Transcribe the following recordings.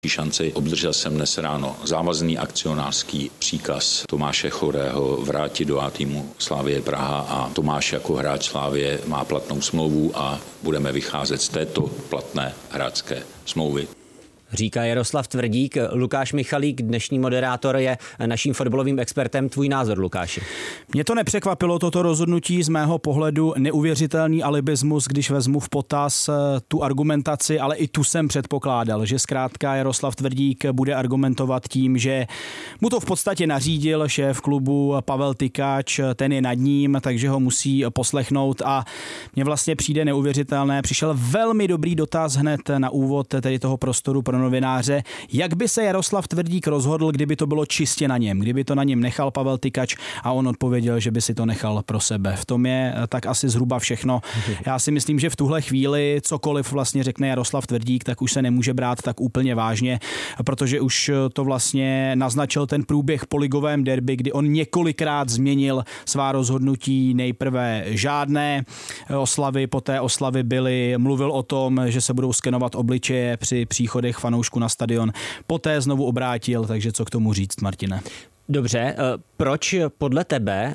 šanci. Obdržel jsem dnes ráno závazný akcionářský příkaz Tomáše Chorého vrátit do A týmu Slavie Praha a Tomáš jako hráč Slavie má platnou smlouvu a budeme vycházet z této platné hráčské smlouvy. Říká Jaroslav Tvrdík. Lukáš Michalík, dnešní moderátor, je naším fotbalovým expertem. Tvůj názor, Lukáši? Mě to nepřekvapilo, toto rozhodnutí, z mého pohledu neuvěřitelný alibismus, když vezmu v potaz tu argumentaci, ale i tu jsem předpokládal, že zkrátka Jaroslav Tvrdík bude argumentovat tím, že mu to v podstatě nařídil šéf klubu Pavel Tykač, ten je nad ním, takže ho musí poslechnout a mně vlastně přijde neuvěřitelné. Přišel velmi dobrý dotaz hned na úvod tedy toho prostoru pro novináře, jak by se Jaroslav Tvrdík rozhodl, kdyby to bylo čistě na něm, kdyby to na něm nechal Pavel Tykač a on odpověděl, že by si to nechal pro sebe. V tom je tak asi zhruba všechno. Já si myslím, že v tuhle chvíli cokoliv vlastně řekne Jaroslav Tvrdík, tak už se nemůže brát tak úplně vážně, protože už to vlastně naznačil ten průběh po ligovém derby, kdy on několikrát změnil svá rozhodnutí, nejprve žádné oslavy, poté oslavy byly, mluvil o tom, že se budou skenovat obličeje při příchodech fanoušku na stadion, poté znovu obrátil, takže co k tomu říct, Martine? Dobře, proč podle tebe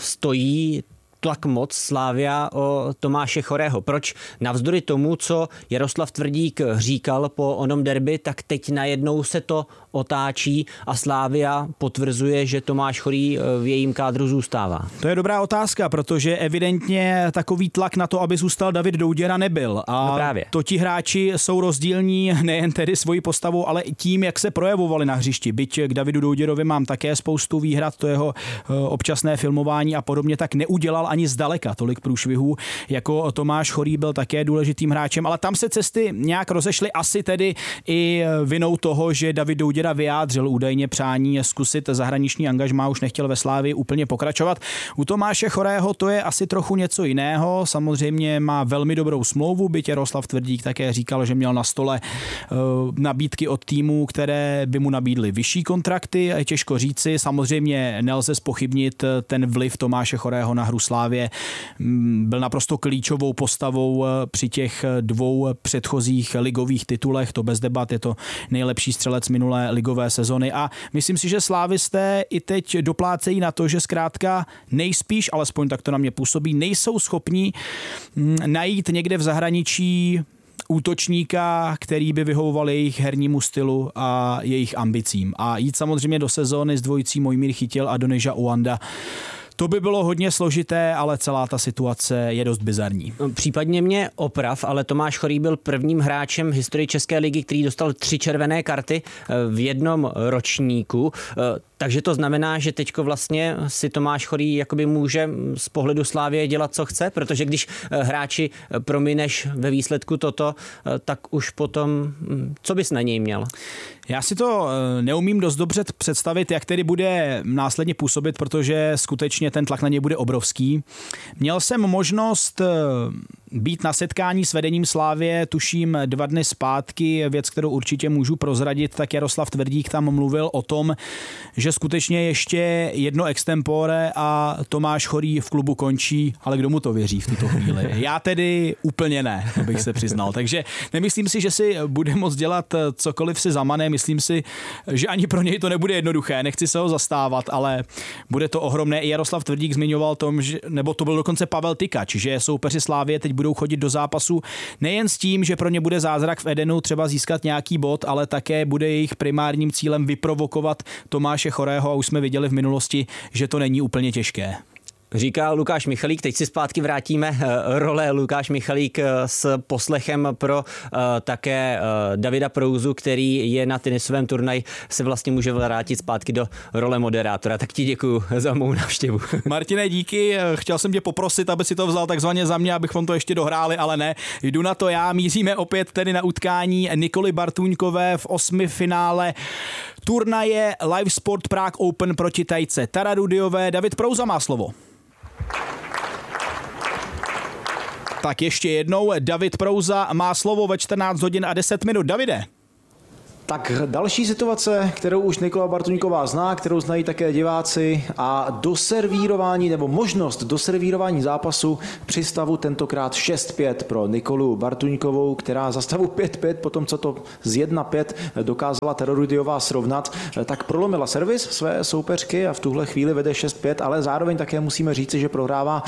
stojí tlak moc Slavia o Tomáše Chorého? Proč navzdory tomu, co Jaroslav Tvrdík říkal po onom derby, tak teď najednou se to otáčí a Slavia potvrzuje, že Tomáš Chorý v jejím kádru zůstává? To je dobrá otázka, protože evidentně takový tlak na to, aby zůstal David Douděra, nebyl. A to ti hráči jsou rozdílní nejen tedy svojí postavou, ale i tím, jak se projevovali na hřišti. Byť k Davidu Douděrovi mám také spoustu výhrad, to jeho občasné filmování a podobně, tak neudělal ani zdaleka tolik průšvihů, jako Tomáš Chorý, byl také důležitým hráčem, ale tam se cesty nějak rozešly, asi tedy i vinou toho, že David Douděra vyjádřil údajně přání zkusit zahraniční angažmá, už nechtěl ve Slavii úplně pokračovat. U Tomáše Chorého to je asi trochu něco jiného, samozřejmě má velmi dobrou smlouvu, byť Jaroslav Tvrdík také říkal, že měl na stole nabídky od týmů, které by mu nabídly vyšší kontrakty, je těžko říci, samozřejmě nelze zpochybnit ten vliv Tomáše Chorého na hru Slavie. Byl naprosto klíčovou postavou při těch dvou předchozích ligových titulech, to bez debat, je to nejlepší střelec minulé ligové sezony a myslím si, že slávisté i teď doplácejí na to, že zkrátka nejspíš, alespoň tak to na mě působí, nejsou schopní najít někde v zahraničí útočníka, který by vyhovoval jejich hernímu stylu a jejich ambicím. A jít samozřejmě do sezóny s dvojicí Mojmír Chytil a Donisa Uanda, to by bylo hodně složité, ale celá ta situace je dost bizarní. Případně mě oprav, ale Tomáš Chorý byl prvním hráčem v historii České ligy, který dostal 3 červené karty v jednom ročníku. Takže to znamená, že teďko vlastně si Tomáš Chorý jakoby může z pohledu Slavie dělat, co chce, protože když hráči promineš ve výsledku toto, tak už potom, co bys na něj měl? Já si to neumím dost dobře představit, jak tedy bude následně působit, protože skutečně ten tlak na něj bude obrovský. Měl jsem možnost být na setkání s vedením Slavie, tuším 2 dny zpátky, věc, kterou určitě můžu prozradit, tak Jaroslav Tvrdík tam mluvil o tom, že skutečně ještě jedno extempore a Tomáš Chorý v klubu končí, ale kdo mu to věří v tuto chvíli? Já tedy úplně ne, abych se přiznal. Takže nemyslím si, že si bude moct dělat cokoliv si zamane, myslím si, že ani pro něj to nebude jednoduché, nechci se ho zastávat, ale bude to ohromné. I Jaroslav Tvrdík zmiňoval tom, že, nebo to byl dokonce Pavel Tykač, že soupeři Slavie teď budou chodit do zápasu nejen s tím, že pro ně bude zázrak v Edenu třeba získat nějaký bod, ale také bude jejich primárním cílem vyprovokovat Tomáše Chorého a už jsme viděli v minulosti, že to není úplně těžké. Říká Lukáš Michalík, teď si zpátky vrátíme role Lukáš Michalík s poslechem pro také Davida Prouzu, který je na tenisovém turnaji, se vlastně může vrátit zpátky do role moderátora. Tak ti děkuju za mou návštěvu. Martine, díky, chtěl jsem tě poprosit, aby si to vzal takzvaně za mě, abychom to ještě dohráli, ale ne. Jdu na to já, míříme opět tedy na utkání Nikoly Bartůňkové v 8. finále turnaje Live Sport Prague Open proti Tajce Taradudiové. David Prouza má slovo. Tak ještě jednou, David Prouza má slovo ve 14 hodin a 10 minut. Davide. Tak další situace, kterou už Nikola Bartuňková zná, kterou znají také diváci, a doservírování nebo možnost doservírování zápasu při stavu tentokrát 6-5 pro Nikolu Bartuňkovou, která za stavu 5-5, potom co to z 1-5 dokázala Tararudiová srovnat, tak prolomila servis své soupeřky a v tuhle chvíli vede 6-5, ale zároveň také musíme říci, že prohrává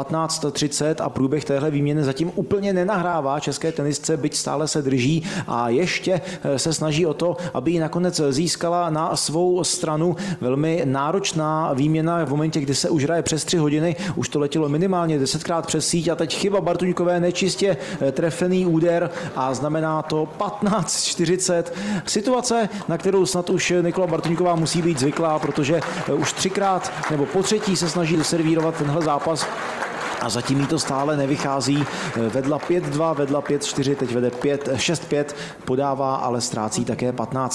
15-30 a průběh téhle výměny zatím úplně nenahrává české tenistce, byť stále se drží a ještě se snaží o to, aby ji nakonec získala na svou stranu. Velmi náročná výměna v momentě, kdy se už hraje přes 3 hodiny, už to letělo minimálně 10krát přes síť a teď chyba Bartuňkové, nečistě trefený úder a znamená to 15-40. Situace, na kterou snad už Nikola Bartuňková musí být zvyklá, protože už 3krát nebo po třetí se snaží doservírovat tenhle zápas a zatím jí to stále nevychází. Vedla 5-2, vedla 5-4, teď vede 6-5, podává, ale ztrácí také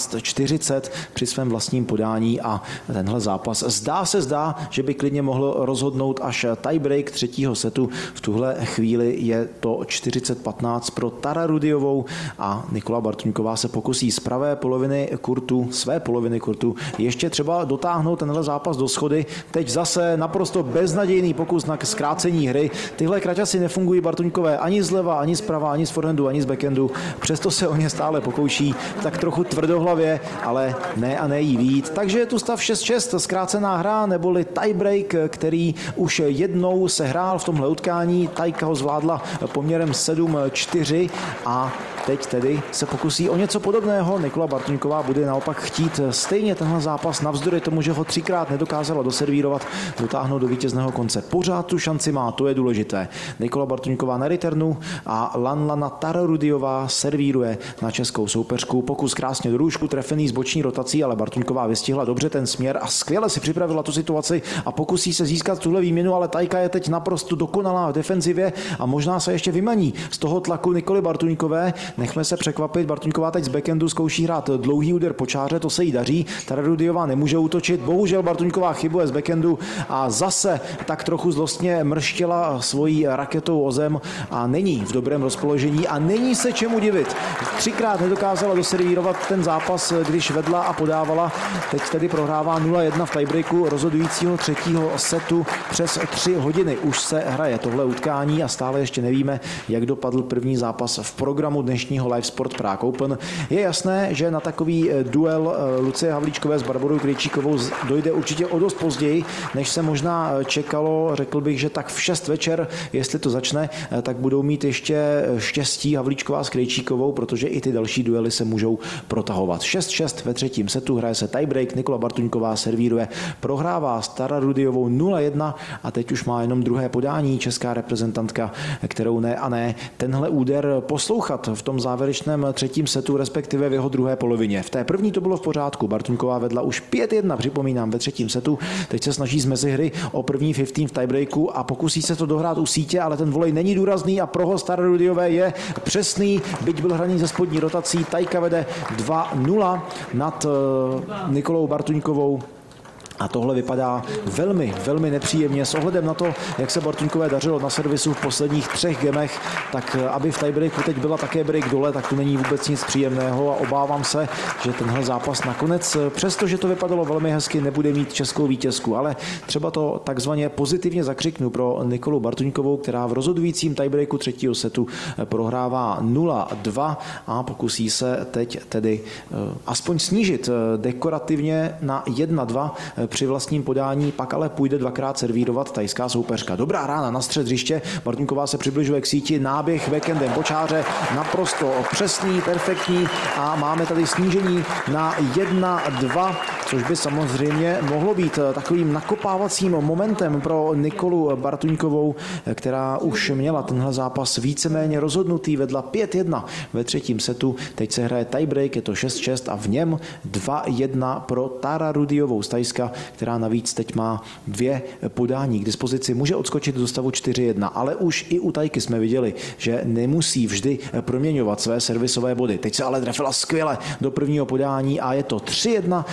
15-40 při svém vlastním podání a tenhle zápas zdá, že by klidně mohl rozhodnout až tiebreak třetího setu. V tuhle chvíli je to 40-15 pro Tararudiovou a Nikola Bartuňková se pokusí z pravé poloviny kurtu, své poloviny kurtu, ještě třeba dotáhnout tenhle zápas do schody. Teď zase naprosto beznadějný pokus na zkrácení hry. Tyhle kraťasy nefungují Bartuňkové ani zleva, ani zprava, ani z forehandu, ani z backhandu. Přesto se o ně stále pokouší tak trochu tvrdohlavě, ale ne jí vyjít. Takže je tu stav 6-6, zkrácená hra, neboli tiebreak, který už jednou se hrál v tomhle utkání. Tajka ho zvládla poměrem 7-4 a teď tedy se pokusí o něco podobného. Nikola Bartuňková bude naopak chtít stejně tenhle zápas navzdory tomu, že ho 3krát nedokázala doservírovat, dotáhnout do vítězného konce. Pořád tu šanci má, to je důležité. Nikola Bartuňková na returnu a Lanlana Tararudiová servíruje na českou soupeřku. Pokus krásně do růžku, trefený z boční rotací, ale Bartuňková vystihla dobře ten směr a skvěle si připravila tu situaci a pokusí se získat tuhle výměnu, ale Tajka je teď naprosto dokonalá v defenzivě a možná se ještě vymaní z toho tlaku Nikoly Bartuňkové. Nechme se překvapit, Bartuňková teď z backhandu zkouší hrát dlouhý úder po čáře, to se jí daří. Tararudiová nemůže útočit, bohužel Bartuňková chybuje z backhandu a zase tak trochu zlostně mrštěla svojí raketou o zem a není v dobrém rozpoložení a není se čemu divit. 3krát nedokázala doservírovat ten zápas, když vedla a podávala. Teď tedy prohrává 0-1 v tiebreaku rozhodujícího třetího setu přes 3 hodiny. Už se hraje tohle utkání a stále ještě nevíme, jak dopadl první zápas v programu dnešního Live Sport Prague Open. Je jasné, že na takový duel Lucie Havlíčkové s Barborou Krejčíkovou dojde určitě o dost později, než se možná čekalo. Řekl bych, že tak v 6 večer, jestli to začne, tak budou mít ještě štěstí Havlíčková s Krejčíkovou, protože i ty další duely se můžou protahovat. 6-6 ve třetím setu, hraje se tiebreak, Nikola Bartuňková servíruje, prohrává s Tararudiovou 0-1 a teď už má jenom druhé podání česká reprezentantka, kterou ne tenhle úder poslouchat v tom závěrečném třetím setu, respektive v jeho druhé polovině. V té první to bylo v pořádku, Bartuňková vedla už 5-1, připomínám, ve třetím setu, teď se snaží z mezihry o první 15 v tiebreaku a pokusí se to dohrát u sítě, ale ten volej není důrazný a prohoz Tararudiové je přesný, byť byl hraný ze spodní rotací. Tajka vede 2-0 nad Nikolou Bartuňkovou. A tohle vypadá velmi nepříjemně s ohledem na to, jak se Bartuňkové dařilo na servisu v posledních 3 gemech, tak aby v tiebreaku teď byla také break dole, tak tu není vůbec nic příjemného a obávám se, že tenhle zápas nakonec, přestože to vypadalo velmi hezky, nebude mít českou vítězku, ale třeba to takzvaně pozitivně zakřiknu pro Nikolu Bartuňkovou, která v rozhodujícím tiebreaku třetího setu prohrává 0-2 a pokusí se teď tedy aspoň snížit dekorativně na 1-2 při vlastním podání, pak ale půjde 2krát servírovat tajská soupeřka. Dobrá rána na střed hřiště, Bartuňková se přibližuje k síti, náběh backhandem po čáře, naprosto přesný, perfektní a máme tady snížení na 1-2, což by samozřejmě mohlo být takovým nakopávacím momentem pro Nikolu Bartuňkovou, která už měla tenhle zápas víceméně rozhodnutý, vedla 5-1 ve třetím setu, teď se hraje tiebreak, je to 6-6 a v něm 2-1 pro Tararudiovou z Tajska, která navíc teď má 2 podání k dispozici, může odskočit do stavu 4-1, ale už i u Tajky jsme viděli, že nemusí vždy proměňovat své servisové body. Teď se ale trefila skvěle do prvního podání a je to 3-1 pro Tajku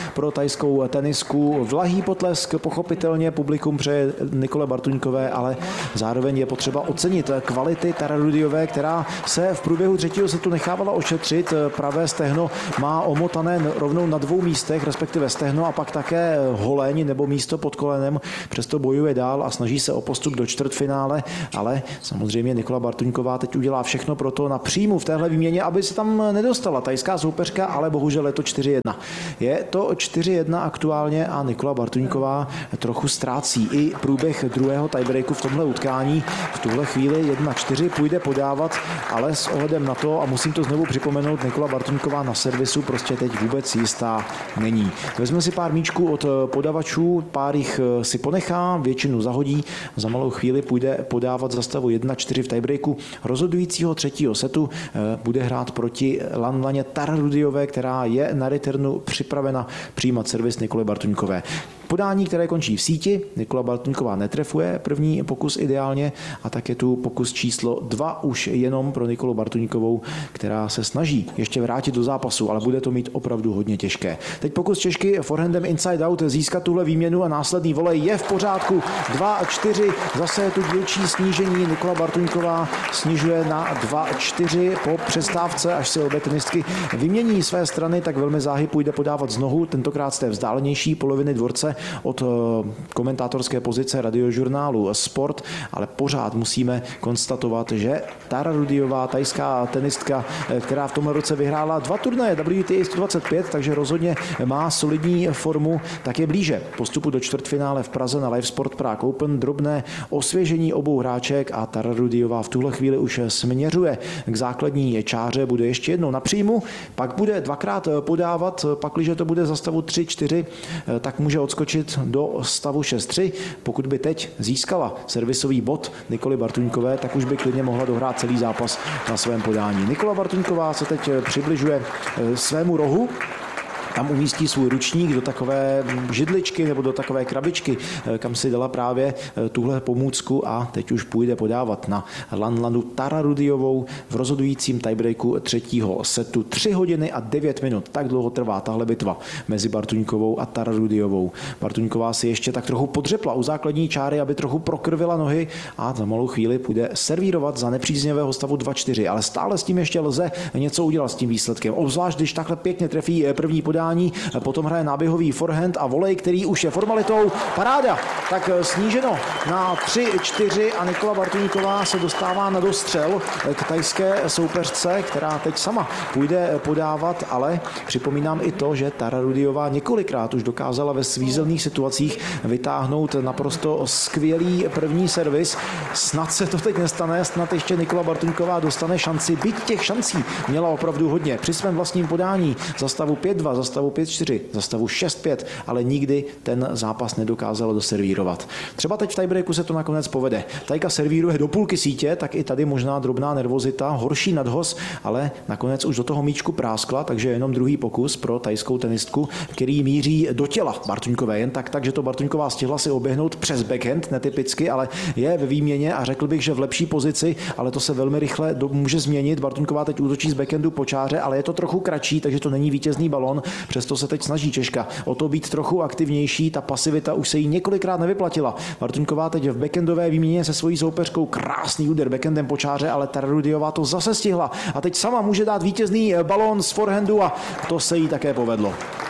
tajskou tenisku. Vlahý potlesk pochopitelně publikum přeje Nikole Bartuňkové, ale zároveň je potřeba ocenit kvality Tararudiové, která se v průběhu třetího setu nechávala ošetřit. Pravé stehno má omotané rovnou na 2 místech, respektive stehno a pak také holeň nebo místo pod kolenem. Přesto bojuje dál a snaží se o postup do čtvrtfinále, ale samozřejmě Nikola Bartuňková teď udělá všechno pro to na příjmu v téhle výměně, aby se tam nedostala tajská soupeřka, ale bohužel je to 4-1. Je to 4-1 aktuálně a Nikola Bartuňková trochu ztrácí i průběh druhého tiebreaku v tomhle utkání. V tuhle chvíli 1-4 půjde podávat, ale s ohledem na to, a musím to znovu připomenout, Nikola Bartuňková na servisu prostě teď vůbec jistá není. Vezme si pár míčků od podavačů, pár jich si ponechá, většinu zahodí, za malou chvíli půjde podávat za stavu 1-4 v tiebreaku rozhodujícího třetího setu. Bude hrát proti Lanlaně Tararudiové, která je na returnu připravena přijímat servis Nikoly Bartuňkové. Podání, které končí v síti, Nikola Bartuňková netrefuje první pokus ideálně a tak je tu pokus číslo 2 už jenom pro Nikolu Bartuňkovou, která se snaží ještě vrátit do zápasu, ale bude to mít opravdu hodně těžké. Teď pokus Češky forehandem inside out získat tuhle výměnu a následný volej je v pořádku. 2-4, zase je tu dílčí snížení. Nikola Bartuňková snižuje na 2-4 po přestávce, až si obě tenistky vymění své strany, tak velmi záhy půjde podávat znovu, tentokrát z té vzdálenější poloviny dvorce od komentátorské pozice radiožurnálu Sport, ale pořád musíme konstatovat, že Tararudiová, tajská tenistka, která v tomhle roce vyhrála 2 turnaje WTA 125, takže rozhodně má solidní formu, tak je blíže postupu do čtvrtfinále v Praze na Live Sport Prague Open. Drobné osvěžení obou hráček a Tararudiová v tuhle chvíli už směřuje k základní čáře, bude ještě jednou na příjmu, pak bude 2krát podávat, pakliže to bude za stavu 3-4, tak může odskočit do stavu 6-3. Pokud by teď získala servisový bod Nikoly Bartuňkové, tak už by klidně mohla dohrát celý zápas na svém podání. Nikola Bartuňková se teď přibližuje svému rohu, tam umístí svůj ručník do takové židličky nebo do takové krabičky, kam si dala právě tuhle pomůcku a teď už půjde podávat na Lanlanu Tararudiovou v rozhodujícím tiebreaku třetího setu. 3 hodiny a 9 minut. Tak dlouho trvá tahle bitva mezi Bartuňkovou a Tararudiovou. Bartuňková si ještě tak trochu podřepla u základní čáry, aby trochu prokrvila nohy a za malou chvíli půjde servírovat za nepříznivého stavu 2-4, ale stále s tím ještě lze něco udělat s tím výsledkem. Obzvlášť, když takhle pěkně trefí první podání, potom hraje náběhový forehand a volej, který už je formalitou. Paráda! Tak sníženo na 3-4 a Nikola Bartuňková se dostává na dostřel k tajské soupeřce, která teď sama půjde podávat, ale připomínám i to, že Tararudiová několikrát už dokázala ve svízelných situacích vytáhnout naprosto skvělý první servis. Snad se to teď nestane, snad ještě Nikola Bartuňková dostane šanci, byť těch šancí měla opravdu hodně. Při svém vlastním podání za stavu 5-2, za stavu 5-4, za stavu 6-5, ale nikdy ten zápas nedokázalo doservírovat. Třeba teď v tiebreaku se to nakonec povede. Tajka servíruje do půlky sítě, tak i tady možná drobná nervozita, horší nadhoz, ale nakonec už do toho míčku práskla, takže jenom druhý pokus pro tajskou tenistku, který míří do těla Bartuňkové. Jen tak, že to Bartuňková stihla si oběhnout přes backhand, netypicky, ale je ve výměně a řekl bych, že v lepší pozici, ale to se velmi rychle může změnit. Bartuňková teď útočí z backhandu po čáře, ale je to trochu kratší, takže to není vítězný balón. Přesto se teď snaží Češka o to být trochu aktivnější, ta pasivita už se jí několikrát nevyplatila. Bartuňková teď v backendové výměně se svojí soupeřkou, krásný úder backendem po čáře, ale Tararudiová to zase stihla a teď sama může dát vítězný balón z forehandu a to se jí také povedlo.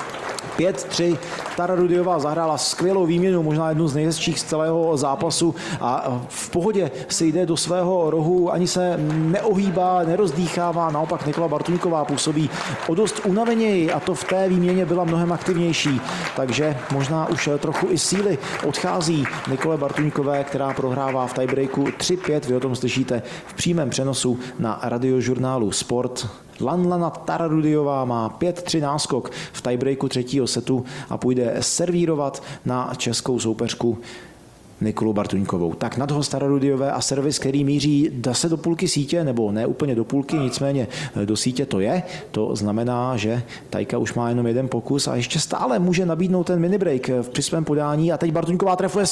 5-3. Tararudiová zahrála skvělou výměnu, možná jednu z nejhezčích z celého zápasu a v pohodě si jde do svého rohu, ani se neohýbá, nerozdýchává, naopak Nikola Bartuňková působí o dost unaveněji a to v té výměně byla mnohem aktivnější, takže možná už trochu i síly odchází Nikole Bartuňkové, která prohrává v tiebreaku 3-5, vy o tom slyšíte v přímém přenosu na radiožurnálu Sport. Lanlana Tararudiová má 5-3 náskok v tiebreaku třetího setu a půjde servírovat na českou soupeřku Nikolu Bartuňkovou. Tak nadhoz Tararudiové a servis, který míří zase do půlky sítě, nebo ne úplně do půlky, nicméně do sítě to je. To znamená, že Tajka už má jenom jeden pokus a ještě stále může nabídnout ten mini break při svém podání a teď Bartuňková trefuje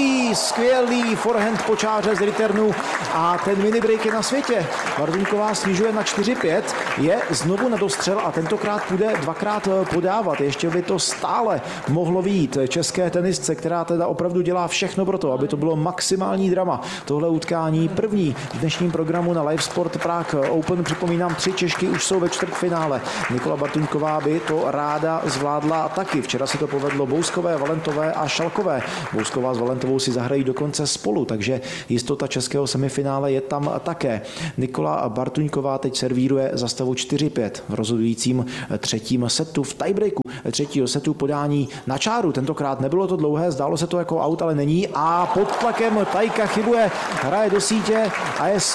skvělý forehand po čáře z returnu a ten mini break je na světě. Bartuňková snižuje na 4-5, je znovu na dostřel a tentokrát půjde dvakrát podávat. Ještě by to stále mohlo vyjít české tenisce, která teda opravdu dělá všechno pro to, aby to bylo maximální drama. Tohle utkání první v dnešním programu na Live Sport Prague Open. Připomínám, 3 Češky už jsou ve čtvrtfinále. Nikola Bartuňková by to ráda zvládla taky. Včera se to povedlo Bouskové, Valentové a Šalkové. Bousková s Valentovou si zahrají dokonce spolu, takže jistota českého semifinále je tam také. Nikola Bartuňková teď servíruje za stavu 4-5 v rozhodujícím třetím setu v tiebreaku třetího setu podání na čáru. Tentokrát nebylo to dlouhé, zdálo se to jako aut, ale není a pod tlakem Tajka chybuje, hraje do sítě a je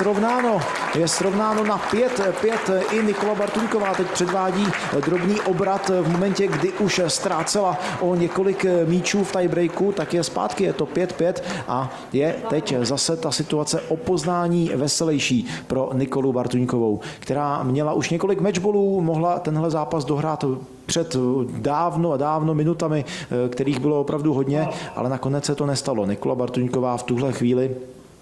srovnáno na 5-5. I Nikola Bartuňková teď předvádí drobný obrat v momentě, kdy už ztrácela o několik míčů v tiebreaku, tak je zpátky, je to 5-5 a je teď zase ta situace o poznání veselější pro Nikolu Bartuňkovou, která měla už několik matchballů, mohla tenhle zápas dohrát před dávno minutami, kterých bylo opravdu hodně, ale nakonec se to nestalo. Nikola Bartuňková v tuhle chvíli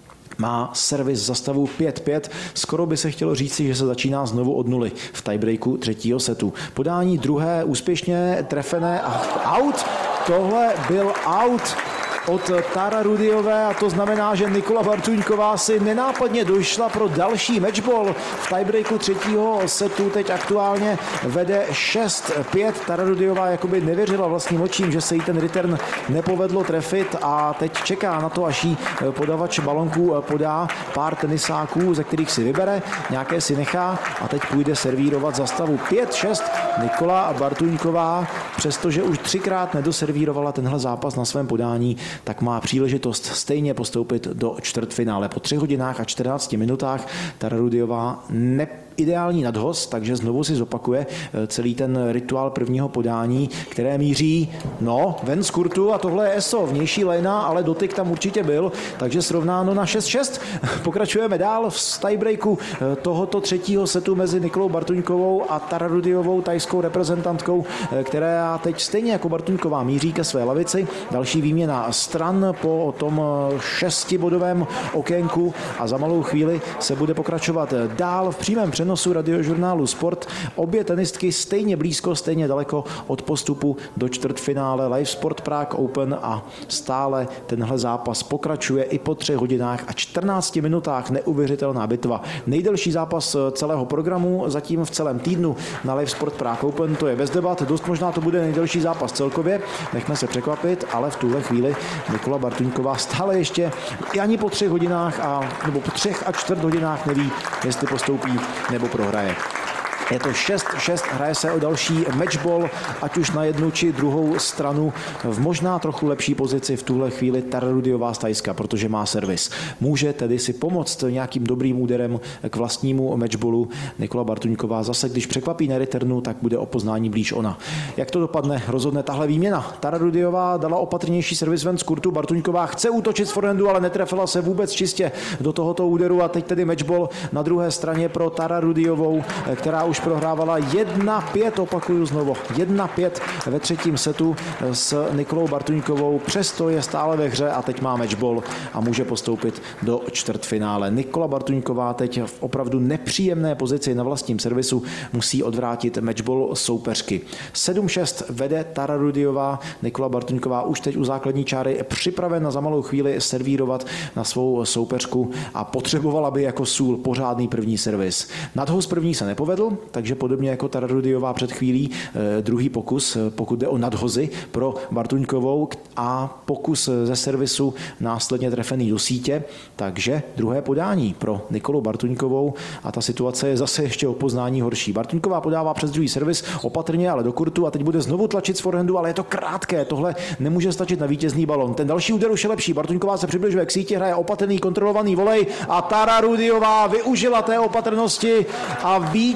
má servis za stavu 5-5. Skoro by se chtělo říci, že se začíná znovu od nuly v tiebreaku třetího setu. Podání druhé úspěšně trefené a out. Tohle byl out od Tararudiové a to znamená, že Nikola Bartuňková si nenápadně došla pro další matchball v tiebreaku třetího setu. Teď aktuálně vede 6-5. Tararudiová jakoby nevěřila vlastním očím, že se jí ten return nepovedlo trefit a teď čeká na to, až jí podavač balonků podá pár tenisáků, ze kterých si vybere, nějaké si nechá a teď půjde servírovat za stavu 5-6. Nikola Bartuňková, přestože už 3krát nedoservírovala tenhle zápas na svém podání, tak má příležitost stejně postoupit do čtvrtfinále. Po 3 hodinách a 14 minutách Tararudiová ideální nadhoz, takže znovu si zopakuje celý ten rituál prvního podání, které míří ven z kurtu a tohle je ESO, vnější lejna, ale dotyk tam určitě byl, takže srovnáno na 6-6. Pokračujeme dál v tiebreaku tohoto třetího setu mezi Nikolou Bartuňkovou a Tararudiovou, tajskou reprezentantkou, která teď stejně jako Bartuňková míří ke své lavici. Další výměna stran po tom 6bodovém okénku a za malou chvíli se bude pokračovat dál v přímém přenosu radiožurnálu Sport. Obě tenistky stejně blízko, stejně daleko od postupu do čtvrtfinále Live Sport Prague Open a stále tenhle zápas pokračuje i po 3 hodinách a 14 minutách. Neuvěřitelná bitva. Nejdelší zápas celého programu zatím v celém týdnu na Live Sport Prague Open, to je bez debat, dost možná to bude nejdelší zápas celkově, nechme se překvapit, ale v tuhle chvíli Nikola Bartuňková stále ještě ani po 3 hodinách nebo po 3 a čtvrt hodinách neví, jestli postoupí nebo prohraje. Je to 6-6, hraje se o další matchball, ať už na jednu či druhou stranu. V možná trochu lepší pozici v tuhle chvíli Tararudiová z Tajska, protože má servis. Může tedy si pomoct nějakým dobrým úderem k vlastnímu matchballu. Nikola Bartuňková zase, když překvapí na returnu, tak bude o poznání blíž ona. Jak to dopadne, rozhodne tahle výměna. Tararudiová dala opatrnější servis ven z kurtu, Bartuňková chce útočit z forehandu, ale netrefila se vůbec čistě do tohoto úderu a teď tedy matchball na druhé straně pro Tararudiovou, která už prohrávala 1-5, opakuju znovu, 1-5 ve třetím setu s Nikolou Bartuňkovou, přesto je stále ve hře a teď má matchball a může postoupit do čtvrtfinále. Nikola Bartuňková teď v opravdu nepříjemné pozici na vlastním servisu musí odvrátit matchball soupeřky. 7-6 vede Tararudiová, Nikola Bartuňková už teď u základní čáry připravena za malou chvíli servírovat na svou soupeřku a potřebovala by jako sůl pořádný první servis. Nadhoz první se nepovedl, takže podobně jako Tararudiová před chvílí druhý pokus, pokud jde o nadhozy pro Bartuňkovou a pokus ze servisu následně trefený do sítě, takže druhé podání pro Nikolu Bartuňkovou a ta situace je zase ještě o poznání horší. Bartuňková podává přes druhý servis opatrně, ale do kurtu a teď bude znovu tlačit z forehandu, ale je to krátké, tohle nemůže stačit na vítězný balon. Ten další úder už je lepší, Bartuňková se přibližuje k síti, hraje opatrný kontrolovaný volej a Tararudiová využila té opatrnosti a vítězí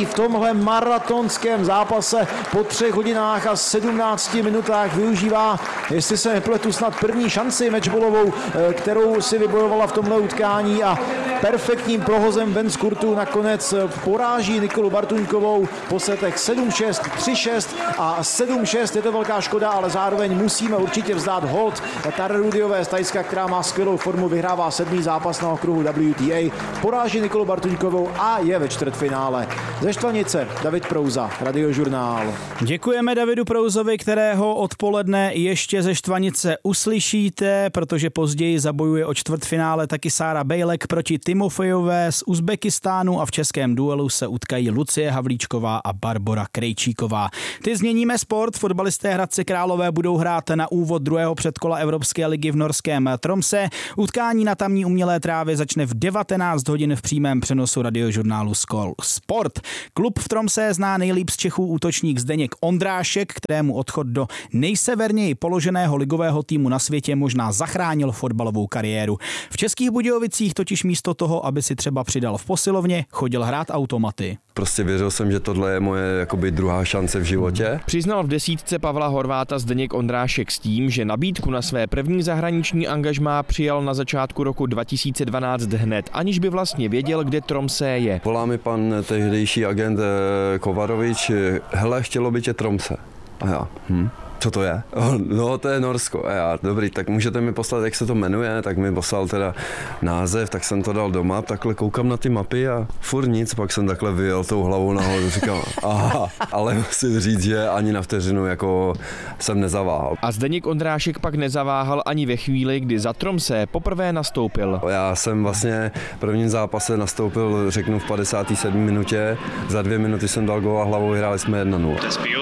který v tomhle maratonském zápase po 3 hodinách a 17 minutách využívá, jestli se nepletu, snad první šanci matchballovou, kterou si vybojovala v tomhle utkání a perfektním prohozem ven z kurtu nakonec poráží Nikolu Bartuňkovou po setech 7-6, 3-6 a 7-6. Je to velká škoda, ale zároveň musíme určitě vzdát hold Tare Rudiové z Thajska, která má skvělou formu, vyhrává 7. zápas na okruhu WTA, poráží Nikolu Bartuňkovou a je ve čtvrtfinále. Ze Štvanice David Prouza, Radiožurnál. Děkujeme Davidu Prouzovi, kterého odpoledne ještě ze Štvanice uslyšíte, protože později zabojuje o čtvrtfinále taky Sára Bejlek proti Timofejové z Uzbekistánu a v českém duelu se utkají Lucie Havlíčková a Barbora Krejčíková. Ty změníme sport, fotbalisté Hradce Králové budou hrát na úvod druhého předkola Evropské ligy v norském Tromse. Utkání na tamní umělé trávě začne v 19 hodin v přímém přenosu Radiožurnálu Sport. Klub v Tromse zná nejlíp z Čechů útočník Zdeněk Ondrášek, kterému odchod do nejseverněji položeného ligového týmu na světě možná zachránil fotbalovou kariéru. V Českých Budějovicích totiž místo toho, aby si třeba přidal v posilovně, chodil hrát automaty. Prostě věřil jsem, že tohle je moje jakoby druhá šance v životě. Přiznal v desítce Pavla Horváta Zdeněk Ondrášek s tím, že nabídku na své první zahraniční angažmá přijal na začátku roku 2012 hned, aniž by vlastně věděl, kde Tromsø je. Volá mi pan tehdejší agent Kovarovič, hele, chtělo by tě Tromsø. A já, co to je? No, to je Norsko. A já, dobrý, tak můžete mi poslat, jak se to jmenuje, tak mi poslal teda název, tak jsem to dal do map, takhle koukám na ty mapy a furt nic, pak jsem takhle vyjel tou hlavou nahoru, říkal, aha, ale musím říct, že ani na vteřinu jako jsem nezaváhal. A Zdeněk Ondrášek pak nezaváhal ani ve chvíli, kdy za Tromsø poprvé nastoupil. Já jsem vlastně v prvním zápase nastoupil, řeknu, v 57. minutě, za 2 minuty jsem dal gól a hlavou vyhráli jsme 1-0.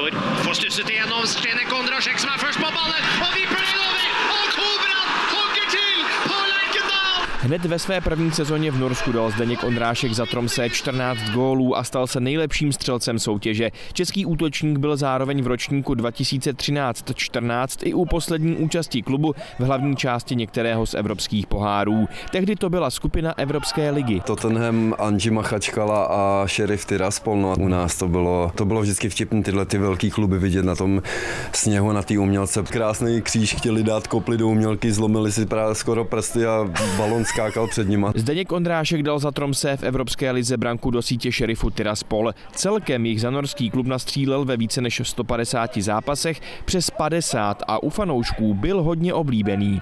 Ondrášek som er først på ballen, og vipper den over, og Kobran hogger til på Lerkendal! Hned ve své první sezóně v Norsku dal Zdeněk Ondrášek za Tromsø 14 gólů a stal se nejlepším střelcem soutěže. Český útočník byl zároveň v ročníku 2013-14 i u poslední účasti klubu v hlavní části některého z evropských pohárů. Tehdy to byla skupina Evropské ligy. Tottenham, Anži Machačkala a Sheriff Tiraspol. No, u nás to bylo vždycky vtipné tyhle ty velký kluby vidět na tom sněhu, na té umělce. Krásný kříž chtěli dát kopli do umělky, zlomili si právě skoro prsty a balon skákal před nima. Zdeněk Ondrášek dal za Tromsø v Evropské lize branku do sítě Sheriffu Tiraspol. Celkem jich za norský klub nastřílel ve více než 150 zápasech přes 50 a u fanoušků byl hodně oblíbený.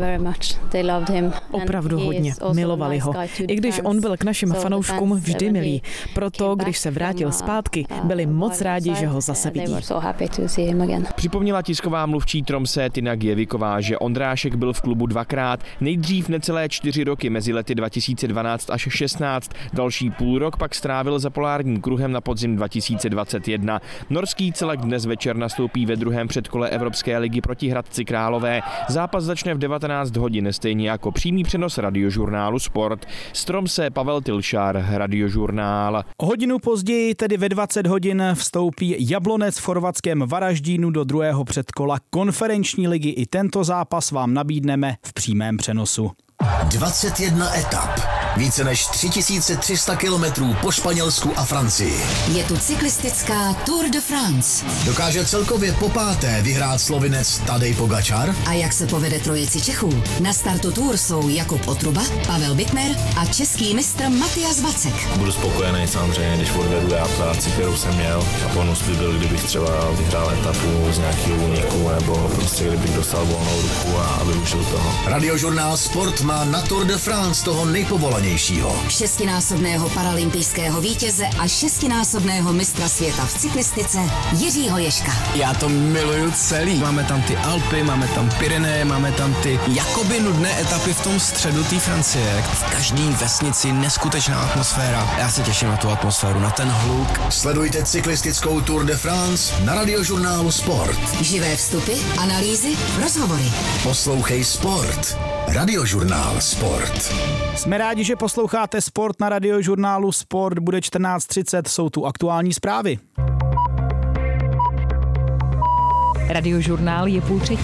Opravdu hodně, milovali ho. I když on byl k našim fanouškům vždy milý. Proto, když se vrátil zpátky, byli moc rádi, že ho zase vidí. Připomněla tisková mluvčí Tromsø Tina Gjeviková, že Ondrášek byl v klubu dvakrát, nejdřív necelé 4 roky mezi lety 2012 až 16, další půl rok pak strávil za polárním kruhem na podzim 2021. Norský celek dnes večer nastoupí ve druhém předkole Evropské ligy proti Hradci Králové. Zápas začne v 19 hodin, stejně jako přímý přenos Radiožurnálu Sport. Z Tromsø Pavel Tilšár, Radiožurnál. O hodinu později, tedy ve 20 hodin, vstoupí Jablonec v chorvatském Varaždínu do druhého předkola konferenční ligy. I tento zápas vám nabídneme v přímém přenosu. 21 etap, více než 3300 kilometrů po Španělsku a Francii. Je tu cyklistická Tour de France. Dokáže celkově popáté vyhrát Slovinec Tadej Pogačar? A jak se povede trojici Čechů? Na startu Tour jsou Jakub Otruba, Pavel Bittner a český mistr Matyas Vacek. Budu spokojený samozřejmě, když odvedu já práci, kterou jsem měl. A bonus by byl, kdybych třeba vyhrál etapu z nějakého úniku, nebo prostě kdybych dostal volnou ruku a využil toho. Radiožurnál Sport má na Tour de France toho nejpovolanějšího. 6násobného paralympijského vítěze a 6násobného mistra světa v cyklistice Jiřího Ježka. Já to miluju celý. Máme tam ty Alpy, máme tam Pyreneje, máme tam ty jakoby nudné etapy v tom středu té Francie. V každé vesnici neskutečná atmosféra. Já se těším na tu atmosféru, na ten hluk. Sledujte cyklistickou Tour de France na Radiožurnálu Sport. Živé vstupy, analýzy, rozhovory. Poslouchej Sport. Radiožurnál Sport. Jsme rádi, že posloucháte Sport na Radiožurnálu Sport. Bude 14:30, jsou tu aktuální zprávy. Radiožurnál je 2:30.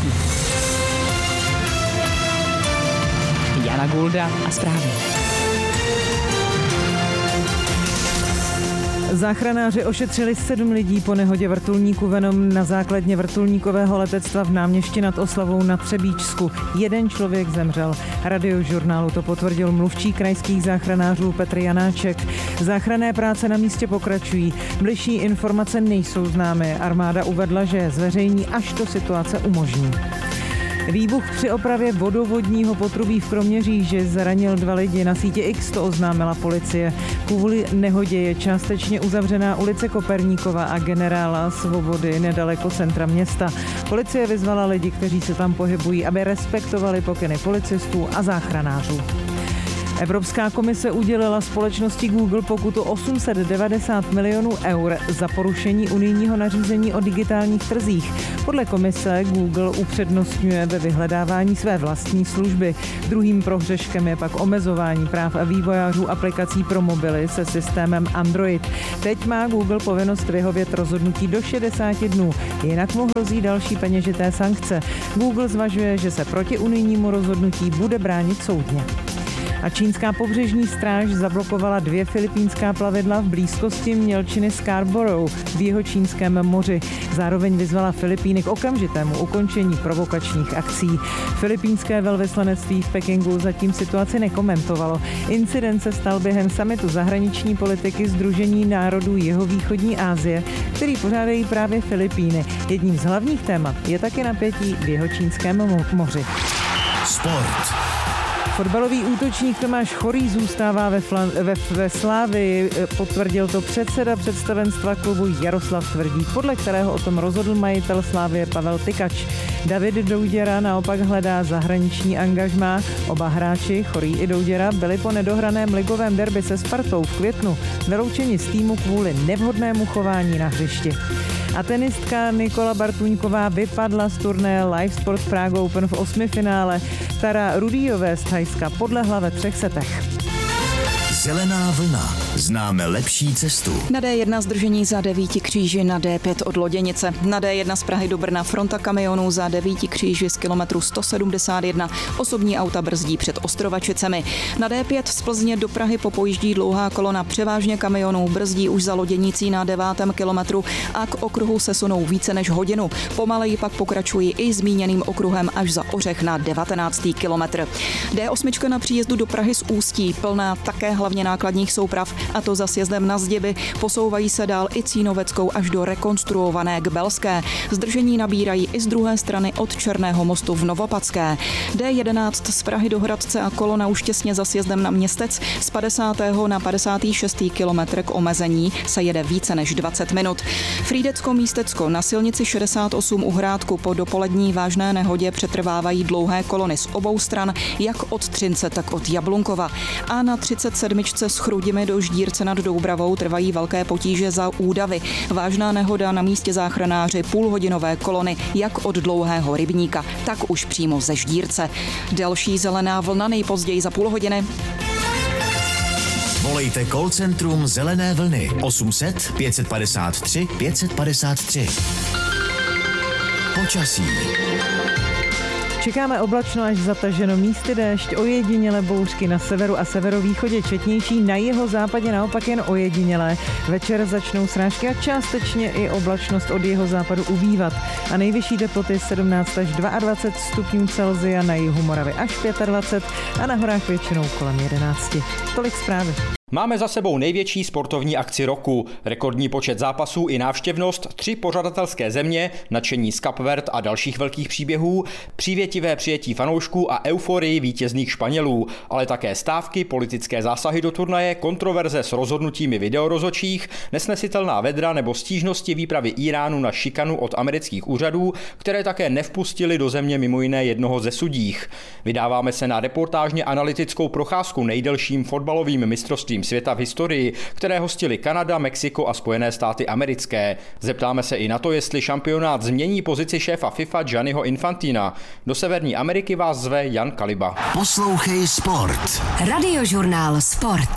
Jana Gulda a zprávy. Záchranáři ošetřili 7 lidí po nehodě vrtulníku Venom na základně vrtulníkového letectva v Náměšti nad Oslavou na Třebíčsku. 1 člověk zemřel. Radiožurnálu to potvrdil mluvčí krajských záchranářů Petr Janáček. Záchranné práce na místě pokračují. Bližší informace nejsou známy. Armáda uvedla, že zveřejní, až to situace umožní. Výbuch při opravě vodovodního potrubí v Kroměříži zranil 2 lidi. Na síti X to oznámila policie. Kvůli nehodě je částečně uzavřená ulice Koperníkova a Generála Svobody nedaleko centra města. Policie vyzvala lidi, kteří se tam pohybují, aby respektovali pokyny policistů a záchranářů. Evropská komise udělila společnosti Google pokutu 890 milionů eur za porušení unijního nařízení o digitálních trzích. Podle komise Google upřednostňuje ve vyhledávání své vlastní služby. Druhým prohřeškem je pak omezování práv a vývojářů aplikací pro mobily se systémem Android. Teď má Google povinnost vyhovět rozhodnutí do 60 dnů, jinak mu hrozí další peněžité sankce. Google zvažuje, že se proti unijnímu rozhodnutí bude bránit soudně. A čínská pobřežní stráž zablokovala 2 filipínská plavidla v blízkosti mělčiny Scarborough v Jihočínském moři. Zároveň vyzvala Filipíny k okamžitému ukončení provokačních akcí. Filipínské velvyslanectví v Pekingu zatím situaci nekomentovalo. Incident se stal během summitu zahraniční politiky Sdružení národů Jihovýchodní Asie, který pořádají právě Filipíny. Jedním z hlavních témat je také napětí v Jihočínském moři. Sport. Fotbalový útočník Tomáš Chorý zůstává ve Slávii, potvrdil to předseda představenstva klubu Jaroslav Tvrdík, podle kterého o tom rozhodl majitel Slávie Pavel Tykač. David Douděra naopak hledá zahraniční angažmá. Oba hráči, Chorý i Douděra, byli po nedohraném ligovém derby se Spartou v květnu vyloučeni z týmu kvůli nevhodnému chování na hřišti. A tenistka Nikola Bartuňková vypadla z turnaje Live Sport Prague Open v 8. finále. Tara Rudijové z Thajska podlehla ve 3 setech. Zelená vlna. Známe lepší cestu. Na D1 zdržení za 9 kříži, na D5 od Loděnice. Na D1 z Prahy do Brna fronta kamionů za 9 kříži z kilometru 171. Osobní auta brzdí před Ostrovačicemi. Na D5 z Plzně do Prahy popojíždí dlouhá kolona převážně kamionů, brzdí už za Loděnicí na 9. kilometru a k okruhu se sunou více než hodinu. Pomaleji pak pokračují i zmíněným okruhem až za Ořech na 19. kilometr. D8 na příjezdu do Prahy z Ústí, plná také hlavně nákladních souprav, a to za sjezdem na Zděby. Posouvají se dál i Cínoveckou až do rekonstruované Kbelské. Zdržení nabírají i z druhé strany od Černého mostu v Novopadské. D11 z Prahy do Hradce a kolona už těsně za sjezdem na Městec. Z 50. na 56. kilometr k omezení se jede více než 20 minut. Frýdecko-Místecko na silnici 68 u Hrádku po dopolední vážné nehodě přetrvávají dlouhé kolony z obou stran, jak od Třince, tak od Jablunkova. A na 37. z Chrudimi do Ždírce nad Doubravou trvají velké potíže za Údavy. Vážná nehoda na místě záchranáři půlhodinové kolony, jak od Dlouhého Rybníka, tak už přímo ze Ždírce. Další zelená vlna nejpozději za půl hodiny. Volejte call centrum Zelené vlny 800 553 553. Počasí. Čekáme oblačno až zataženo, místy déšť, ojedinělé bouřky na severu a severovýchodě četnější, na jihozápadě naopak jen ojedinělé. Večer začnou srážky a částečně i oblačnost od jihozápadu ubývat. A nejvyšší teploty 17 až 22 stupňů Celsia, na jihu Moravy až 25 a na horách většinou kolem 11. Tolik zprávy. Máme za sebou největší sportovní akci roku. Rekordní počet zápasů i návštěvnost, 3 pořadatelské země, nadšení z Kapverd a dalších velkých příběhů, přívětivé přijetí fanoušků a euforii vítězných Španělů, ale také stávky, politické zásahy do turnaje, kontroverze s rozhodnutími videorozhodčích, nesnesitelná vedra nebo stížnosti výpravy Íránu na šikanu od amerických úřadů, které také nevpustili do země mimo jiné jednoho ze sudích. Vydáváme se na reportážně analytickou procházku nejdelším fotbalovým mistrovstvím světa v historii, které hostili Kanada, Mexiko a Spojené státy americké. Zeptáme se i na to, jestli šampionát změní pozici šéfa FIFA Gianniho Infantina. Do Severní Ameriky vás zve Jan Kaliba. Poslouchej sport. Radiožurnál Sport.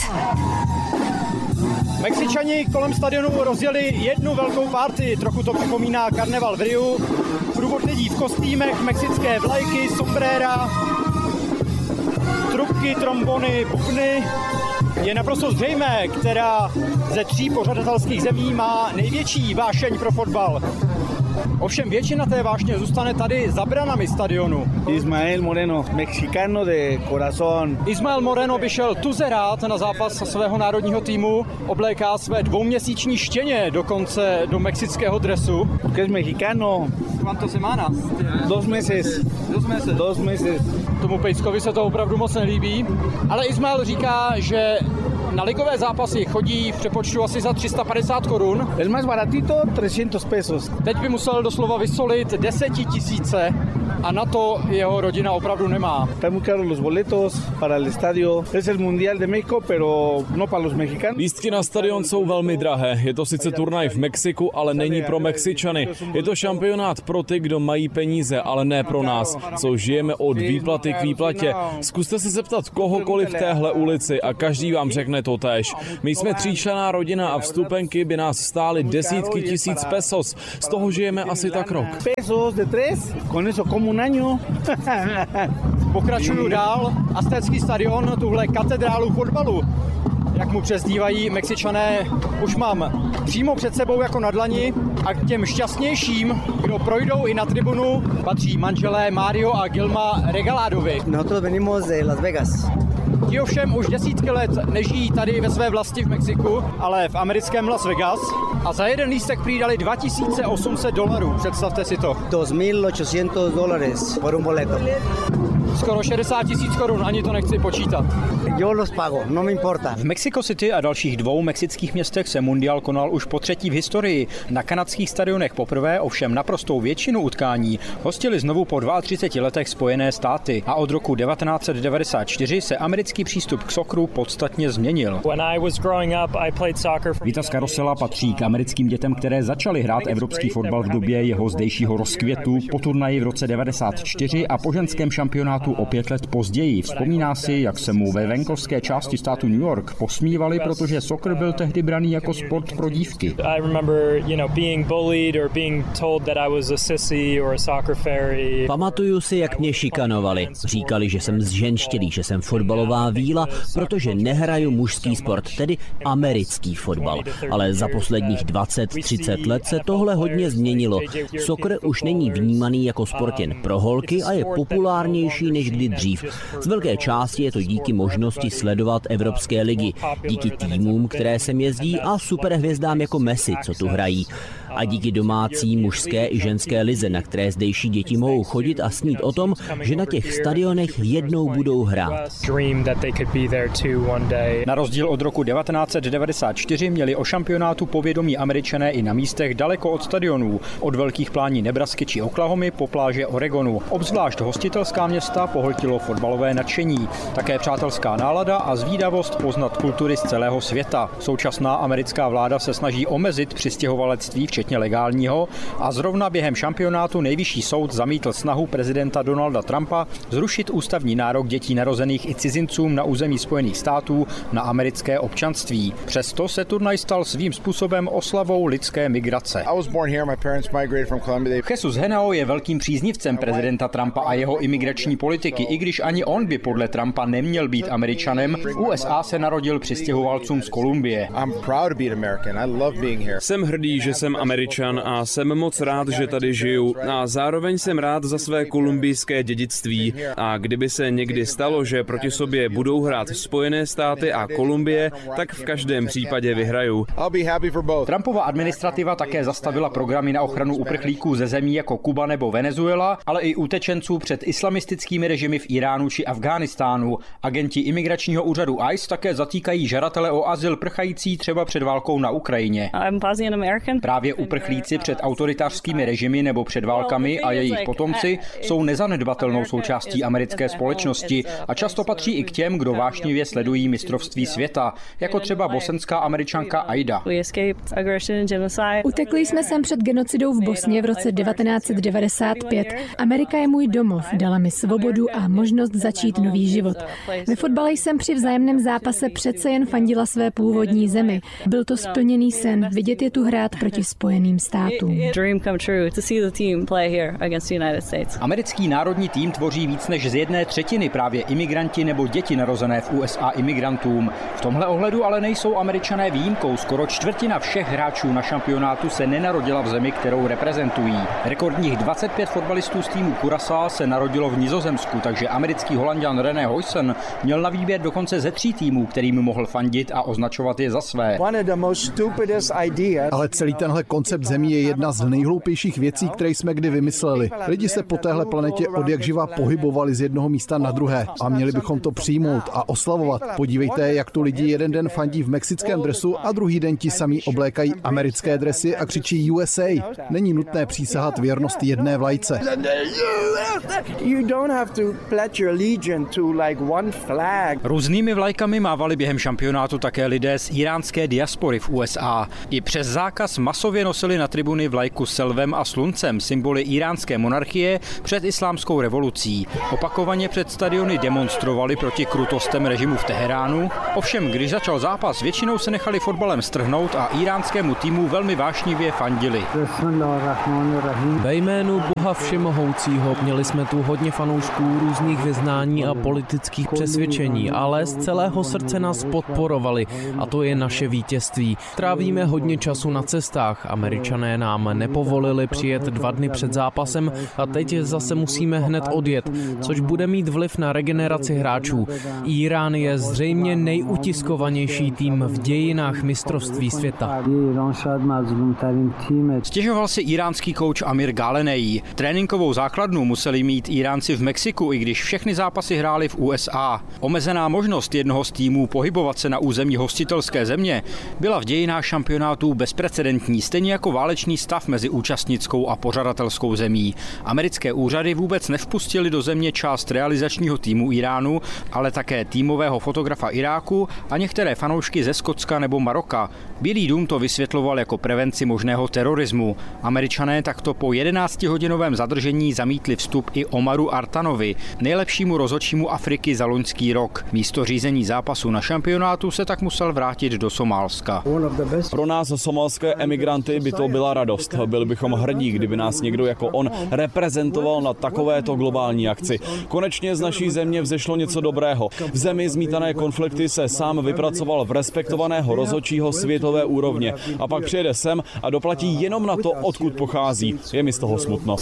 Mexičani kolem stadionu rozjeli jednu velkou party, trochu to připomíná karneval v Riu. Průvod lidí v kostýmech, mexické vlajky, sombrera, trubky, trombony, bubny. Je naprosto zřejmé, která ze 3 pořadatelských zemí má největší vášeň pro fotbal. Ovšem většina té vášně zůstane tady za branami stadionu. Ismael Moreno, mexicano de corazón. Ismael Moreno by šel tuze rád na zápas svého národního týmu, obléká své 2měsíční štěně dokonce do mexického dresu. Que es mexicano. ¿Cuántas semanas? 2 meses. 2 meses. Tomu Pejskovi se to opravdu moc nelíbí, ale Ismael říká, že na ligové zápasy chodí v přepočtu asi za 350 korun. El más baratito 300 pesos. Teď by musel doslova vysolit 10 000 a na to jeho rodina opravdu nemá. Están muy caros los boletos para el estadio. Es el Mundial de México, pero no para los mexicanos. Lístky na stadion jsou velmi drahé. Je to sice turnaj v Mexiku, ale není pro Mexičany. Je to šampionát pro ty, kdo mají peníze, ale ne pro nás, co žijeme od výplaty k výplatě. Zkuste se zeptat kohokoliv v téhle ulici a každý vám řekne to též. My jsme 3členná rodina a vstupenky by nás stály desítky tisíc pesos. Z toho žijeme asi tak rok. Pesos de 3, con eso como un año. Pokračuju dál. Aztécký stadion, tuhle katedrálu fotbalu, jak mu přezdívají Mexičané, už mám přímo před sebou jako na dlani a k těm šťastnějším, kdo projdou i na tribunu, patří manželé Mario a Gilma Regaládovi. Nosotros venimos de Las Vegas. Ti ovšem už desítky let nežijí tady ve své vlasti v Mexiku, ale v americkém Las Vegas a za jeden lístek přidali $2,800, představte si to. $2,800 por un boleto. Skoro 60 000 korun, ani to nechci počítat. Yo los pago, no me importa. V Mexico City a dalších 2 mexických městech se mundial konal už po 3. v historii. Na kanadských stadionech poprvé, ovšem naprostou většinu utkání hostili znovu po 32 letech Spojené státy a od roku 1994 se americký přístup k sokru podstatně změnil. Vita Scarosella patří k americkým dětem, které začaly hrát evropský fotbal v době jeho zdejšího rozkvětu, po turnaji v roce 1994 a po ženském šampionátu o 5 let později. Vzpomíná si, jak se mu ve venkovské části státu New York posmívali, protože soccer byl tehdy braný jako sport pro dívky. Pamatuju si, jak mě šikanovali. Říkali, že jsem zženštilý, že jsem fotbalová víla, protože nehraju mužský sport, tedy americký fotbal. Ale za posledních 20-30 let se tohle hodně změnilo. Soccer už není vnímaný jako sport jen pro holky a je populárnější než kdy dřív. Z velké části je to díky možnosti sledovat evropské ligy, díky týmům, které sem jezdí a superhvězdám jako Messi, co tu hrají. A díky domácí mužské i ženské lize, na které zdejší děti mohou chodit a snít o tom, že na těch stadionech jednou budou hrát. Na rozdíl od roku 1994 měli o šampionátu povědomí Američané i na místech daleko od stadionů, od velkých plání Nebrasky či Oklahomy po pláže Oregonu. Obzvlášť hostitelská města pohltilo fotbalové nadšení, také přátelská nálada a zvídavost poznat kultury z celého světa. Současná americká vláda se snaží omezit přistěhovalectví, včetně legálního, a zrovna během šampionátu nejvyšší soud zamítl snahu prezidenta Donalda Trumpa zrušit ústavní nárok dětí narozených i cizincům na území Spojených států na americké občanství. Přesto se turnaj stal svým způsobem oslavou lidské migrace. Jesus Henao je velkým příznivcem prezidenta Trumpa a jeho imigrační politiky, i když ani on by podle Trumpa neměl být Američanem. V USA se narodil přistěhovalcům z Kolumbie. Jsem hrdý, že jsem Američan a jsem moc rád, že tady žiju. A zároveň jsem rád za své kolumbijské dědictví. A kdyby se někdy stalo, že proti sobě budou hrát Spojené státy a Kolumbie, tak v každém případě vyhraju. Trumpova administrativa také zastavila programy na ochranu uprchlíků ze zemí jako Kuba nebo Venezuela, ale i utečenců před islamistickými režimy v Iránu či Afghánistánu. Agenti imigračního úřadu ICE také zatýkají žadatele o azyl prchající třeba před válkou na Ukrajině. Právě uprchlíci před autoritářskými režimy nebo před válkami a jejich potomci jsou nezanedbatelnou součástí americké společnosti a často patří i k těm, kdo vášnivě sledují mistrovství světa, jako třeba bosenská Američanka Aida. Utekli jsme sem před genocidou v Bosně v roce 1995. Amerika je můj domov, dala mi svobodu a možnost začít nový život. Ve fotbale jsem při vzájemném zápase přece jen fandila své původní zemi. Byl to splněný sen, vidět je tu hrát proti Spojeným Spojeným státům. Americký národní tým tvoří víc než z 1/3 právě imigranti nebo děti narozené v USA imigrantům. V tomhle ohledu ale nejsou Američané výjimkou. Skoro čtvrtina všech hráčů na šampionátu se nenarodila v zemi, kterou reprezentují. Rekordních 25 fotbalistů z týmu Curaçao se narodilo v Nizozemsku, takže americký Holanďan René Huysen měl na výběr dokonce ze 3 týmů, kterým mohl fandit a označovat je za své. Ale celý tenhle koncept zemí je jedna z nejhloupějších věcí, které jsme kdy vymysleli. Lidi se po téhle planetě odjakživa pohybovali z jednoho místa na druhé a měli bychom to přijmout a oslavovat. Podívejte, jak tu lidi jeden den fandí v mexickém dresu a druhý den ti samí oblékají americké dresy a křičí USA. Není nutné přísahat věrnost jedné vlajce. Různými vlajkami mávali během šampionátu také lidé z iránské diaspory v USA. I přes zákaz masově nosili na tribuny vlajku s lvem a sluncem, symboly iránské monarchie před islámskou revolucí. Opakovaně před stadiony demonstrovali proti krutostem režimu v Teheránu. Ovšem, když začal zápas, většinou se nechali fotbalem strhnout a iránskému týmu velmi vášnivě fandili. Ve jménu Boha Všemohoucího měli jsme tu hodně fanoušků různých vyznání a politických přesvědčení, ale z celého srdce nás podporovali a to je naše vítězství. Trávíme hodně času na cestách, Američané nám nepovolili přijet 2 dny před zápasem a teď zase musíme hned odjet, což bude mít vliv na regeneraci hráčů. Irán je zřejmě nejutiskovanější tým v dějinách mistrovství světa. Stěžoval si iránský kouč Amir Gálenej. Tréninkovou základnu museli mít Iránci v Mexiku, i když všechny zápasy hráli v USA. Omezená možnost jednoho z týmů pohybovat se na území hostitelské země byla v dějinách šampionátů bezprecedentní, stejně jako válečný stav mezi účastnickou a pořadatelskou zemí. Americké úřady vůbec nevpustili do země část realizačního týmu Iránu, ale také týmového fotografa Iráku a některé fanoušky ze Skotska nebo Maroka. Bílý dům to vysvětloval jako prevenci možného terorismu. Američané takto po 11hodinovém zadržení zamítli vstup i Omaru Artanovi, nejlepšímu rozhodčímu Afriky za loňský rok. Místo řízení zápasu na šampionátu se tak musel vrátit do Somálska. Pro nás somálské emigranty by to byla radost. Byli bychom hrdí, kdyby nás někdo jako on reprezentoval na takovéto globální akci. Konečně z naší země vzešlo něco dobrého. V zemi zmítané konflikty se sám vypracoval v respektovaného rozhodčího světové úrovně a pak přijede sem a doplatí jenom na to, odkud pochází. Je mi z toho smutno.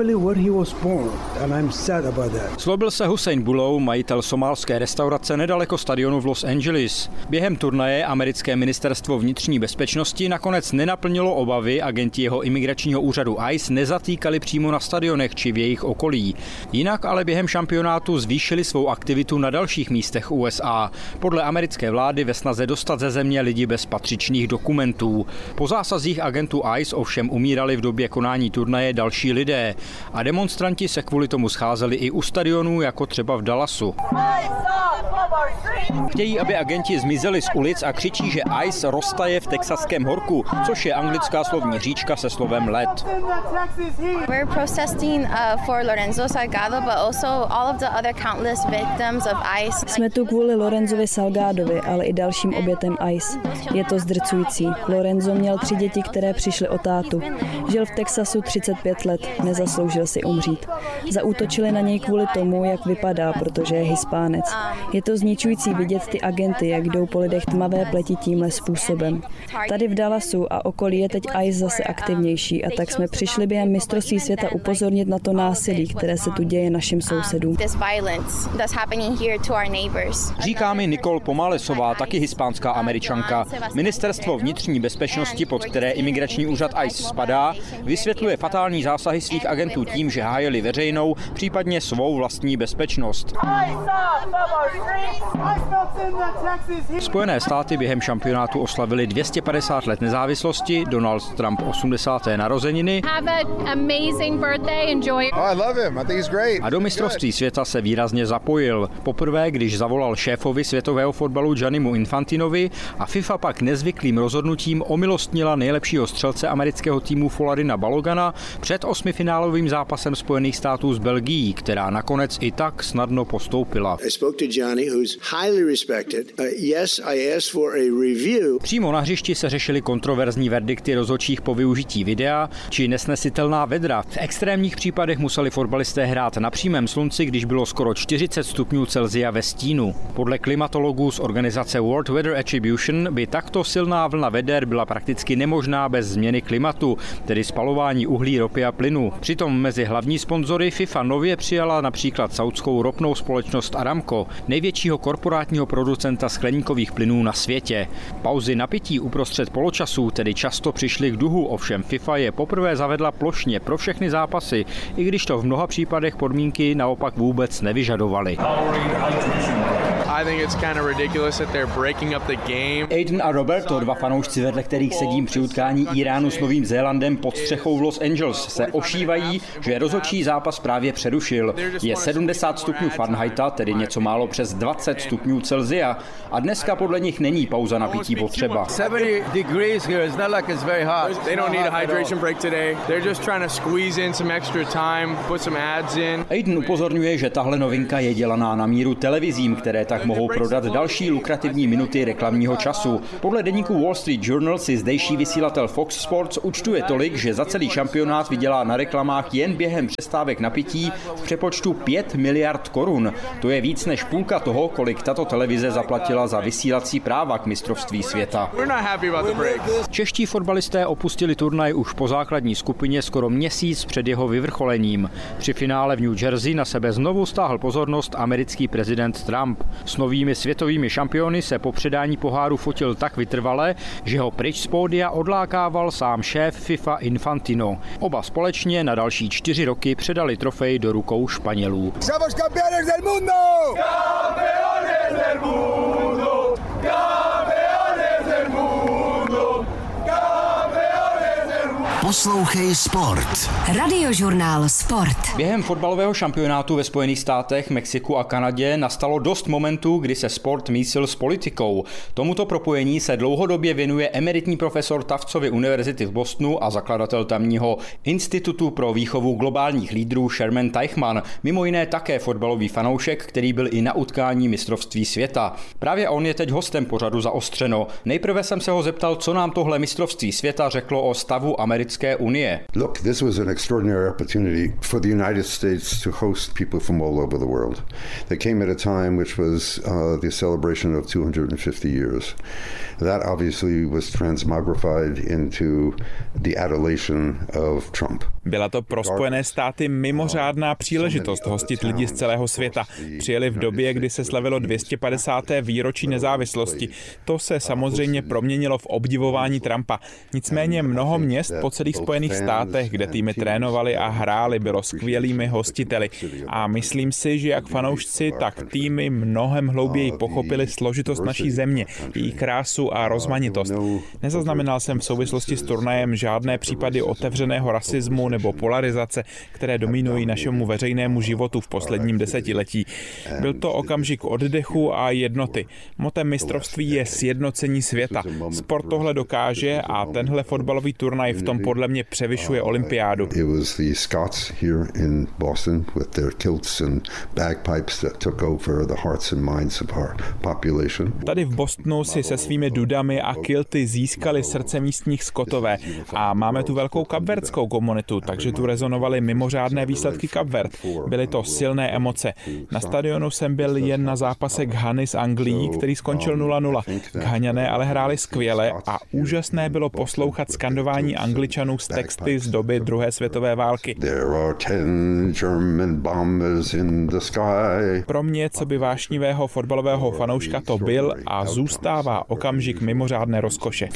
Zlobil se Hussein Bulou, majitel somálské restaurace nedaleko stadionu v Los Angeles. Během turnaje americké ministerstvo vnitřní bezpečnosti nakonec nenaplnilo obavy, agenti jeho imigračního úřadu ICE nezatýkali přímo na stadionech či v jejich okolí. Jinak ale během šampionátu zvýšili svou aktivitu na dalších místech USA. Podle americké vlády ve snaze dostat ze země lidi bez patřičných dokumentů. Po zásazích agentů ICE ovšem umírali v době konání turnaje další lidé a demonstranti se kvůli tomu scházeli i u stadionů, jako třeba v Dallasu. Chtějí, aby agenti zmizeli z ulic a křičí, že ICE roztaje v texaském horku, což je anglická slovní říčka se slovem led. We're protesting for Lorenzo Salgado, but also all of the other countless victims of ICE. Jsme tu kvůli Lorenzovi Salgadovi, ale i dalším obětem ICE. Je to zdrcující. Lorenzo měl 3 děti, které přišly o tátu. Žil v Texasu 35 let, nezasloužil si umřít. Zaútočili na něj kvůli tomu, jak vypadá, protože je Hispánec. Je to zničující vidět ty agenty, jak jdou po lidech tmavé pleti tímhle způsobem. Tady v Dallasu a okolí je teď ICE zase aktivnější a tak jsme přišli během mistrovství světa upozornit na to násilí, které se tu děje našim sousedům. Říká mi Nicole Pomalesová, taky hispánská Američanka. Ministerstvo vnitřní bezpečnosti, pod které imigrační úřad ICE spadá, vysvětluje fatální zásahy svých agentů tím, že hájili veřejnou, případně svou vlastní bezpečnost. Spojené státy během šampionátu oslavili 250 let nezávislosti, Donald Trump 80. narozeniny a do mistrovství světa se výrazně zapojil. Poprvé, když zavolal šéfovi světového fotbalu Giannimu Infantinovi a FIFA pak nezvyklým rozhodnutím omilostnila nejlepšího střelce amerického týmu Floridina Balogana před 8finálovým zápasem Spojených států s Belgií, která nakonec i tak snadno postoupila. Přímo na hřišti se řešily kontroverzní verdikty rozhodčích po využití videa či nesnesitelná vedra. V extrémních případech museli fotbalisté hrát na přímém slunci, když bylo skoro 40 stupňů Celsia ve stínu. Podle klimatologů z organizace World Weather Attribution by takto silná vlna veder byla prakticky nemožná bez změny klimatu, tedy spalování uhlí, ropy a plynu. Přitom mezi hlavní sponzory FIFA nově přijala například saudskou ropnou společnost Aramco, největšího korporátního producenta skleníkových plynů na světě. Pauzy na pití uprostřed poločasů tedy často přišly k duhu, ovšem FIFA je poprvé zavedla plošně pro všechny zápasy, i když to v mnoha případech podmínky naopak vůbec nevyžadovaly. Aiden a Roberto, dva fanoušci, vedle kterých sedím při utkání Iránu s Novým Zélandem pod střechou v Los Angeles, se ošívají, že rozhodčí zápas právě přerušil. Je 70 stupňů Fahrenheita, tedy něco málo přes 20 stupňů Celsia, a dneska podle nich není pauza na pití potřeba. Aiden upozorňuje, že tahle novinka je dělaná na míru televizím, které tak mohou prodat další lukrativní minuty reklamního času. Podle deníku Wall Street Journal si zdejší vysílatel Fox Sports účtuje tolik, že za celý šampionát vydělá na reklamách jen během přestávek na pití v přepočtu 5 miliard korun. To je víc než půlka toho, kolik tato televize zaplatila za vysílací práva k mistrovství světa. Čeští fotbalisté opustili turnaj už po základní skupině skoro měsíc před jeho vyvrcholením. Při finále v New Jersey na sebe znovu stáhl pozornost americký prezident Trump. S novými světovými šampiony se po předání poháru fotil tak vytrvale, že ho pryč z pódia odlákával sám šéf FIFA Infantino. Oba společně na další 4 roky předali trofej do rukou Španělů. Poslouchej sport. Radiožurnál Sport. Během fotbalového šampionátu ve Spojených státech, Mexiku a Kanadě nastalo dost momentů, kdy se sport mísil s politikou. Tomuto propojení se dlouhodobě věnuje emeritní profesor Tuftsovy univerzity v Bostonu a zakladatel tamního Institutu pro výchovu globálních lídrů Sherman Teichmann, mimo jiné také fotbalový fanoušek, který byl i na utkání mistrovství světa. Právě on je teď hostem pořadu Zaostřeno. Nejprve jsem se ho zeptal, co nám tohle mistrovství světa řeklo o stavu americké unie. Look, this was an extraordinary opportunity for the United States to host people from all over the world. They came at a time which was the celebration of 250 years. That obviously was transmogrified into the adulation of Trump. Byla to pro Spojené státy mimořádná příležitost hostit lidi z celého světa. Přijeli v době, kdy se slavilo 250. výročí nezávislosti. To se samozřejmě proměnilo v obdivování Trumpa. Nicméně mnoho měst po celých Spojených státech, kde týmy trénovali a hráli, bylo skvělými hostiteli. A myslím si, že jak fanoušci, tak týmy mnohem hlouběji pochopili složitost naší země, její krásu a rozmanitost. Nezaznamenal jsem v souvislosti s turnajem žádné případy otevřeného rasismu nebo polarizace, které dominují našemu veřejnému životu v posledním desetiletí. Byl to okamžik oddechu a jednoty. Motem mistrovství je sjednocení světa. Sport tohle dokáže a tenhle fotbalový turnaj v tom podle mě převyšuje olympiádu. Tady v Bostonu si se svými dudami a kilty získali srdce místních Skotové a máme tu velkou kapverdskou komunitu, takže tu rezonovaly mimořádné výsledky Kapverd. Byly to silné emoce. Na stadionu jsem byl jen na zápase Ghany s Anglií, který skončil 0-0. Ghaňané ale hráli skvěle a úžasné bylo poslouchat skandování Angličanů z texty z doby druhé světové války. Pro mě, co by vášnivého fotbalového fanouška, to byl a zůstává okamžik mimořádné rozkoše.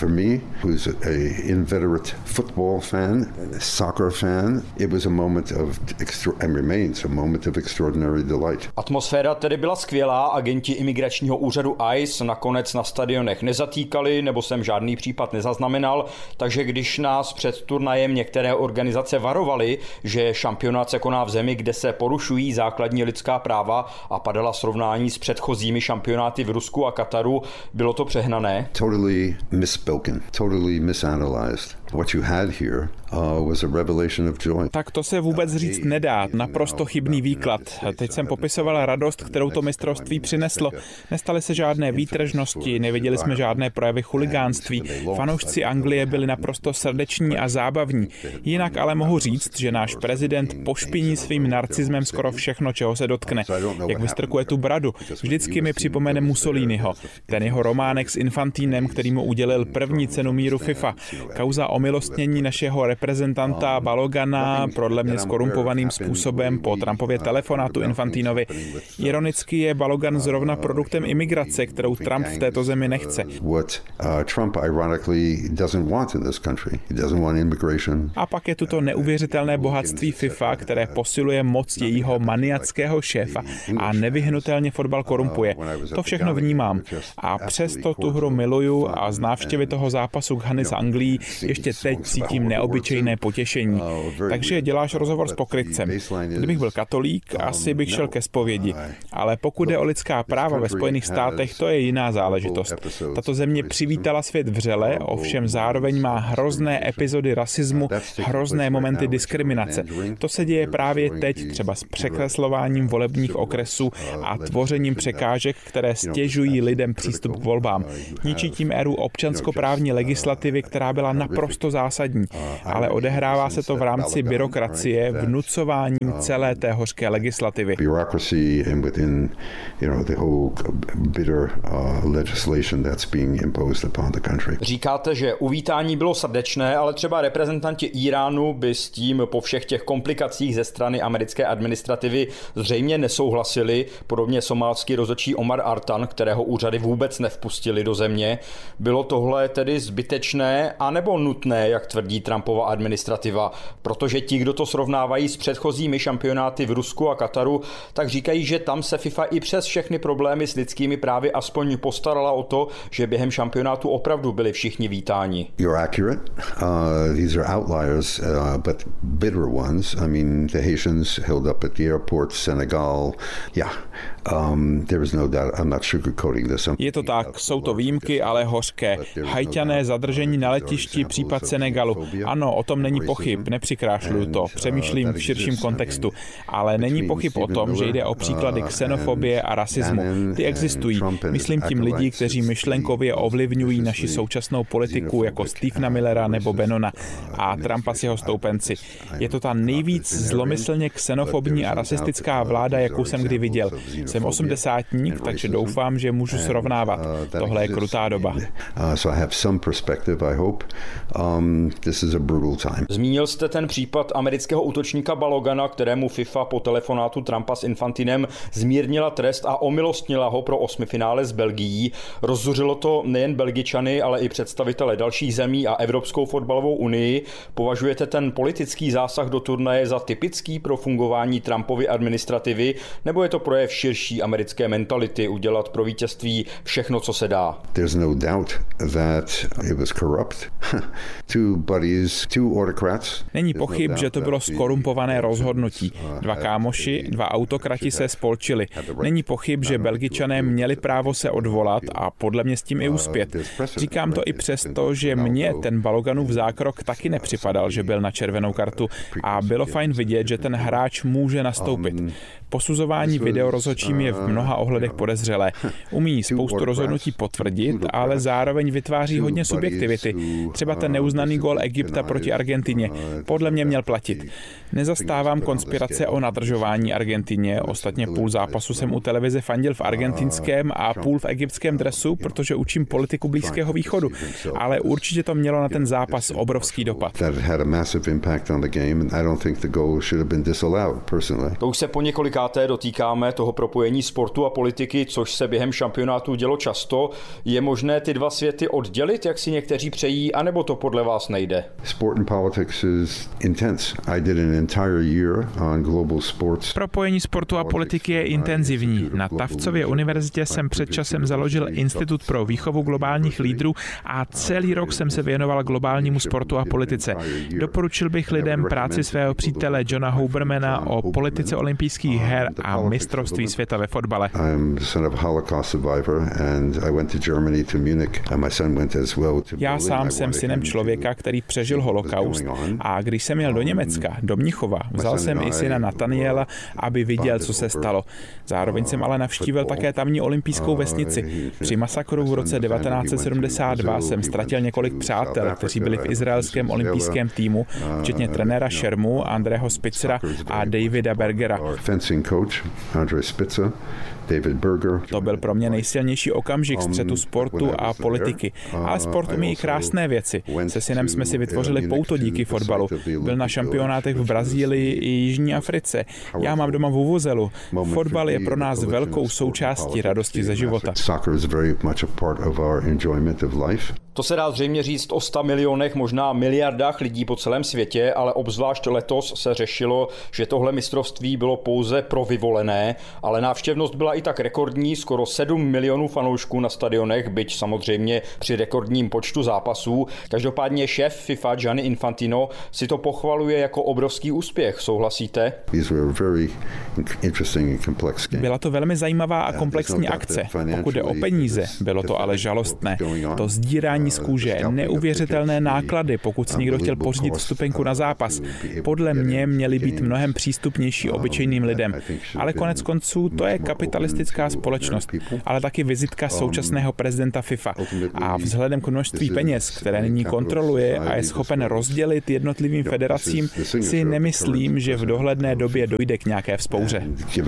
Atmosféra tedy byla skvělá, agenti imigračního úřadu ICE nakonec na stadionech nezatýkali, nebo jsem žádný případ nezaznamenal, takže když nás před turnajem některé organizace varovaly, že šampionát se koná v zemi, kde se porušují základní lidská práva a padala srovnání s předchozími šampionáty v Rusku a Kataru, bylo to přehnané? Totally misspoken, totally misanalyzed. What you had here was a revelation of joy. Tak to se vůbec říct nedá, naprosto chybný výklad. Teď jsem popisoval radost, kterou to mistrovství přineslo. Nestaly se žádné výtržnosti, neviděli jsme žádné projevy chuligánství. Fanoušci Anglie byli naprosto srdeční a zábavní. Jinak ale mohu říct, že náš prezident pošpiní svým narcismem skoro všechno, čeho se dotkne. Jak vystrkuje tu bradu. Vždycky mi připomene Mussoliniho. Ten jeho románek s Infantinem, který mu udělil první cenu míru FIFA. Kauza omilostnění našeho reprezentanta Balogana, podle mě skorumpovaným způsobem po Trumpově telefonátu Infantinovi. Ironicky je Balogan zrovna produktem imigrace, kterou Trump v této zemi nechce. A pak je tu to neuvěřitelné bohatství FIFA, které posiluje moc jejího maniackého šéfa a nevyhnutelně fotbal korumpuje. To všechno vnímám. A přesto tu hru miluju a z návštěvy toho zápasu Ghany s Anglií ještě teď cítím neobyčejné potěšení. Takže děláš rozhovor s pokrytcem. Kdybych byl katolík, asi bych šel ke zpovědi. Ale pokud jde o lidská práva ve Spojených státech, to je jiná záležitost. Tato země přivítala svět vřele, ovšem zároveň má hrozné epizody rasismu, hrozné momenty diskriminace. To se děje právě teď, třeba s překreslováním volebních okresů a tvořením překážek, které stěžují lidem přístup k volbám. Ničí tím éru občanskoprávní legislativy, která byla naprosto zásadní, ale odehrává se to v rámci byrokracie, vnucováním celé té hořké legislativy. Říkáte, že uvítání bylo srdečné, ale třeba reprezentanti Íránu by s tím po všech těch komplikacích ze strany americké administrativy zřejmě nesouhlasili, podobně somálský rozhodčí Omar Artan, kterého úřady vůbec nevpustili do země. Bylo tohle tedy zbytečné anebo nutné, jak tvrdí Trumpova administrativa? Protože ti, kdo to srovnávají s předchozími šampionáty v Rusku a Kataru, tak říkají, že tam se FIFA i přes všechny problémy s lidskými právy aspoň postarala o to, že během šampionátu opravdu byli všichni vítáni. You're accurate. These are outliers, but bitter ones. I mean, the Haitians held up at the airport, Senegal. Yeah. There is no doubt. I'm not sugarcoating this. Je to tak, jsou to výjimky, ale hořké. Haťané zadržení na letišti, případ Senegalu. Ano, o tom není pochyb, nepřikrášluju to, přemýšlím v širším kontextu. Ale není pochyb o tom, že jde o příklady xenofobie a rasismu. Ty existují. Myslím tím lidí, kteří myšlenkově ovlivňují naši současnou politiku, jako Stephena Millera nebo Bannona a Trumpa s jeho stoupenci. Je to ta nejvíc zlomyslně xenofobní a rasistická vláda, jakou jsem kdy viděl. Jsem osmdesátník, takže doufám, že můžu srovnávat. Tohle je krutá doba. Zmínil jste ten případ amerického útočníka Balogana, kterému FIFA po telefonátu Trumpa s Infantinem zmírnila trest a omilostnila ho pro osmifinále s Belgií. Rozzuřilo to nejen Belgičany, ale i představitele dalších zemí a Evropskou fotbalovou unii. Považujete ten politický zásah do turnaje za typický pro fungování Trumpovy administrativy, nebo je to projev širší americké mentality udělat pro vítězství všechno, co se dá? There's no doubt that it was corrupt. Two buddies, two autocrats. Není pochyb, že to bylo skorumpované rozhodnutí. Dva kámoši, dva autokrati se spolčili. Není pochyb, že Belgičané měli právo se odvolat a podle mě s tím i uspět. Říkám to i přesto, že mně ten Baloganův zákrok taky nepřipadal, že byl na červenou kartu a bylo fajn vidět, že ten hráč může nastoupit. Posuzování videorozhodčím je v mnoha ohledech podezřelé. Umí spoustu rozhodnutí potvrdit, ale zároveň vytváří hodně subjektivity. Třeba ten neuznaný gól Egypta proti Argentině. Podle mě měl platit. Nezastávám konspirace o nadržování Argentině. Ostatně půl zápasu jsem u televize fandil v argentinském a půl v egyptském dresu, protože učím politiku Blízkého východu. Ale určitě to mělo na ten zápas obrovský dopad. To už se po několikáté dotýkáme toho propojení sportu a politiky, což se během šampionátu dělo často. Je možné ty dva světy oddělit, jak si někteří přejí, anebo to podle vás nejde? Propojení sportu a politiky je intenzivní. Na Tavcově univerzitě jsem před časem založil Institut pro výchovu globálních lídrů a celý rok jsem se věnoval globálnímu sportu a politice. Doporučil bych lidem práci svého přítele Johna Hubermana o politice olympijských her a mistrovství světa ve fotbale. Já sám jsem synem člověka, člověka, který přežil holokaust. A když jsem jel do Německa, do Mnichova, vzal jsem i syna Nathaniela, aby viděl, co se stalo. Zároveň jsem ale navštívil také tamní olympijskou vesnici. Při masakru v roce 1972 jsem ztratil několik přátel, kteří byli v izraelském olympijském týmu, včetně trenéra Šermu, Andreho Spitzera a Davida Bergera. To byl pro mě nejsilnější okamžik střetu sportu a politiky. Ale sport umí i krásné věci. Se synem jsme si vytvořili pouto díky fotbalu. Byl na šampionátech v Brazílii i Jižní Africe. Já mám doma vuvuzelu. Fotbal je pro nás velkou součástí radosti ze života. To se dá zřejmě říct o 100 milionech, možná miliardách lidí po celém světě, ale obzvlášť letos se řešilo, že tohle mistrovství bylo pouze pro vyvolené, ale návštěvnost byla i tak rekordní, skoro 7 milionů fanoušků na stadionech, byť samozřejmě při rekordním počtu zápasů. Každopádně šéf FIFA Gianni Infantino si to pochvaluje jako obrovský úspěch. Souhlasíte? Byla to velmi zajímavá a komplexní akce. Pokud jde o peníze, bylo to ale žalostné. To sdírání z kůže, neuvěřitelné náklady, pokud si někdo chtěl pořídit vstupenku na zápas. Podle mě měly být mnohem přístupnější obyčejným lidem. Ale konec konců to je kapitalistická společnost, ale taky vizitka současného prezidenta FIFA. A vzhledem k množství peněz, které nyní kontroluje a je schopen rozdělit jednotlivým federacím, si nemyslím, že v dohledné době dojde k nějaké vzpouře.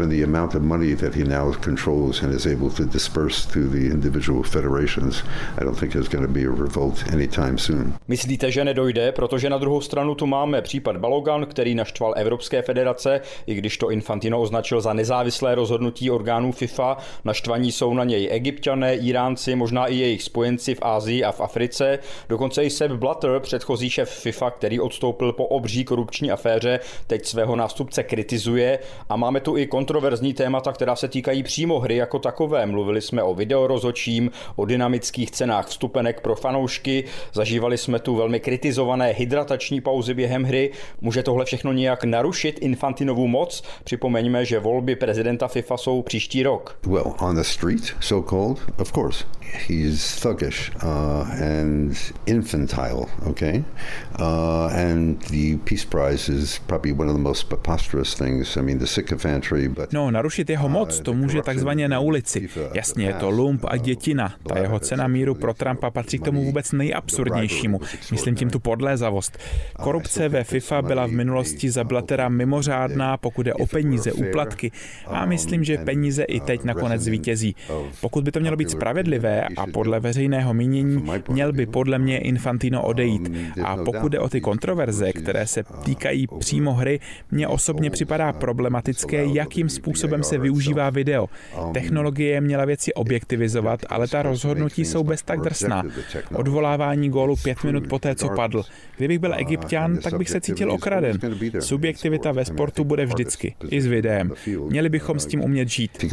Myslíte, že nedojde, protože na druhou stranu tu máme případ Balogun, který naštval Evropské federace, i když to Infantino označil za nezávislé rozhodnutí orgánů FIFA. Naštvaní jsou na něj Egypťané, Iránci, možná i jejich spojenci v Asii a v Africe. Dokonce i Sepp Blatter, předchozí šéf FIFA, který odstoupil po obří korupční aféře, teď svého nástupce kritizuje. A máme tu i kontroverzní témata, která se týkají přímo hry jako takové. Mluvili jsme o videorozhodčím, o dynamických cenách vstupenek pro fanoušky, zažívali jsme tu velmi kritizované hydratační pauzy během hry. Může tohle všechno nějak narušit Infantinovu moc? Připomeňme, že volby prezidenta FIFA jsou příští rok. Well, on the street, so called, of course. He's thuggish and infantile, okay? And the Peace Prize is probably one of the most preposterous things. I mean, the sycophantry, but... No, narušit jeho moc to může takzvaně na ulici. Jasně, je to lump a dětina. Ta jeho cena míru pro Trumpa patří k tomu vůbec nejabsurdnějšímu. Myslím tím tu podlézavost. Korupce ve FIFA byla v minulosti za Blattera mimořádná, pokud jde o peníze, úplatky. A myslím, že peníze i teď nakonec zvítězí. Pokud by to mělo být spravedlivé a podle veřejného mínění, měl by podle mě Infantino odejít. A pokud jde o ty kontroverze, které se týkají přímo hry, mně osobně připadá problematické, jakým způsobem se využívá video. Technologie měla věci objektivizovat, ale ta rozhodnutí jsou bez tak drsná. Odvolávání gólu 5 minut poté, co padl. Kdybych byl Egypťan, tak bych se cítil okraden. Subjektivita ve sportu bude vždycky, i s videem. Měli bychom s tím umět žít.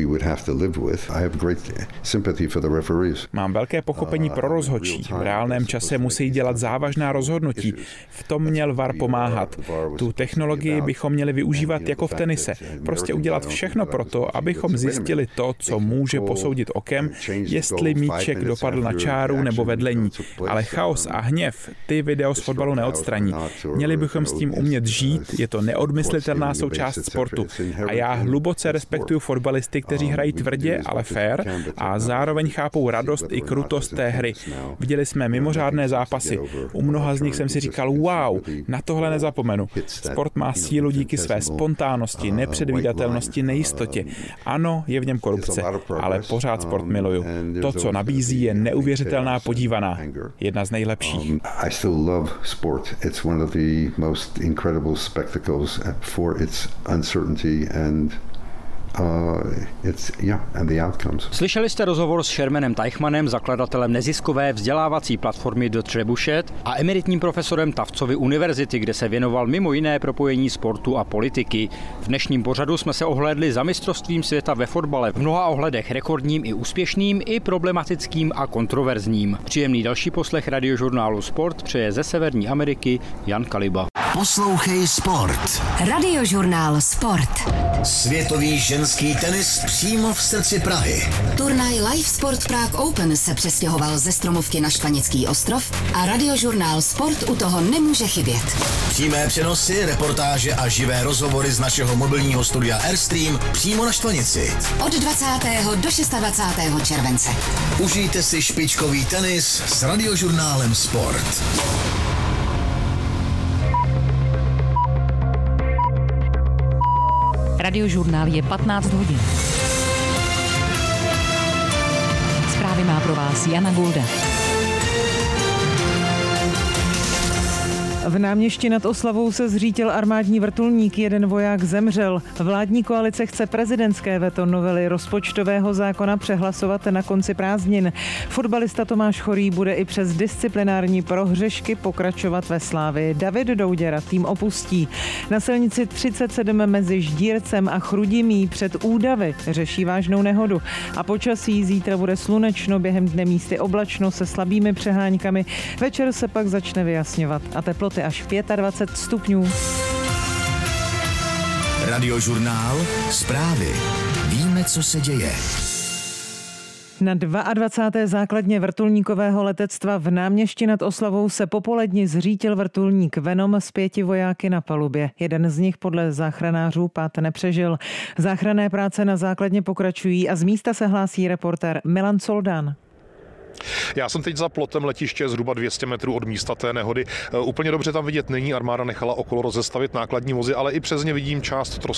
Mám velké pochopení pro rozhodčí. V reálném čase musí dělat závažná rozhodnutí. V tom měl VAR pomáhat. Tu technologii bychom měli využívat jako v tenise. Prostě udělat všechno pro to, abychom zjistili to, co může posoudit okem, jestli míček dopadl na čáru nebo vedlení. Ale chaos a hněv ty video z fotbalu neodstraní. Měli bychom s tím umět žít, je to neodmyslitelná součást sportu. A já hluboce respektuju fotbalisty, kteří hrají tvrdě, ale fair a zároveň chápou radost i krutost té hry. Viděli jsme mimořádné zápasy. U mnoha z nich jsem si říkal, wow, na tohle nezapomenu. Sport má sílu díky své spontánnosti, nepředvídatelnosti, nejistotě. Ano, je v něm korupce, ale pořád sport miluju. To, co nabízí, je neuvěřitelná podívaná. Jedna z nejlepších. I still love sport. It's one of the most incredible spectacles for its uncertainty and and the outcomes. Slyšeli jste rozhovor s Shermanem Teichmannem, zakladatelem neziskové vzdělávací platformy The Trebuchet a emeritním profesorem Tuftsovy univerzity, kde se věnoval mimo jiné propojení sportu a politiky. V dnešním pořadu jsme se ohlédli za mistrovstvím světa ve fotbale, v mnoha ohledech rekordním i úspěšným, i problematickým a kontroverzním. Příjemný další poslech radiožurnálu Sport přeje ze Severní Ameriky Jan Kaliba. Poslouchej sport. Radiožurnál Sport. Světový ženský tenis přímo v srdci Prahy. Turnaj Live Sport Prague Open se přestěhoval ze Stromovky na Štvanický ostrov a Radiožurnál Sport u toho nemůže chybět. Přímé přenosy, reportáže a živé rozhovory z našeho mobilního studia Airstream přímo na Štvanici. Od 20. do 26. července. Užijte si špičkový tenis s Radiožurnálem Sport. Radiožurnál je 15 hodin. Zprávy má pro vás Jana Gulda. V Náměšti nad Oslavou se zřítil armádní vrtulník, jeden voják zemřel. Vládní koalice chce prezidentské veto novely rozpočtového zákona přehlasovat na konci prázdnin. Fotbalista Tomáš Chorý bude i přes disciplinární prohřešky pokračovat ve slávii. David Douděra tým opustí. Na silnici 37 mezi Ždírcem a Chrudimí před Údavy řeší vážnou nehodu. A počasí zítra bude slunečno, během dne místy oblačno se slabými přeháňkami. Večer se pak začne vyjasňovat a teploty až 25 stupňů. Radiožurnál, zprávy. Víme, co se děje. Na 22. základně vrtulníkového letectva v Náměšti nad Oslavou se popoledni zřítil vrtulník Venom s 5 vojáky na palubě. Jeden z nich podle záchranářů pád nepřežil. Záchranné práce na základně pokračují a z místa se hlásí reportér Milan Soldán. Já jsem teď za plotem letiště zhruba 200 metrů od místa té nehody. Úplně dobře tam vidět není, armáda nechala okolo rozestavit nákladní vozy, ale i přes ně vidím část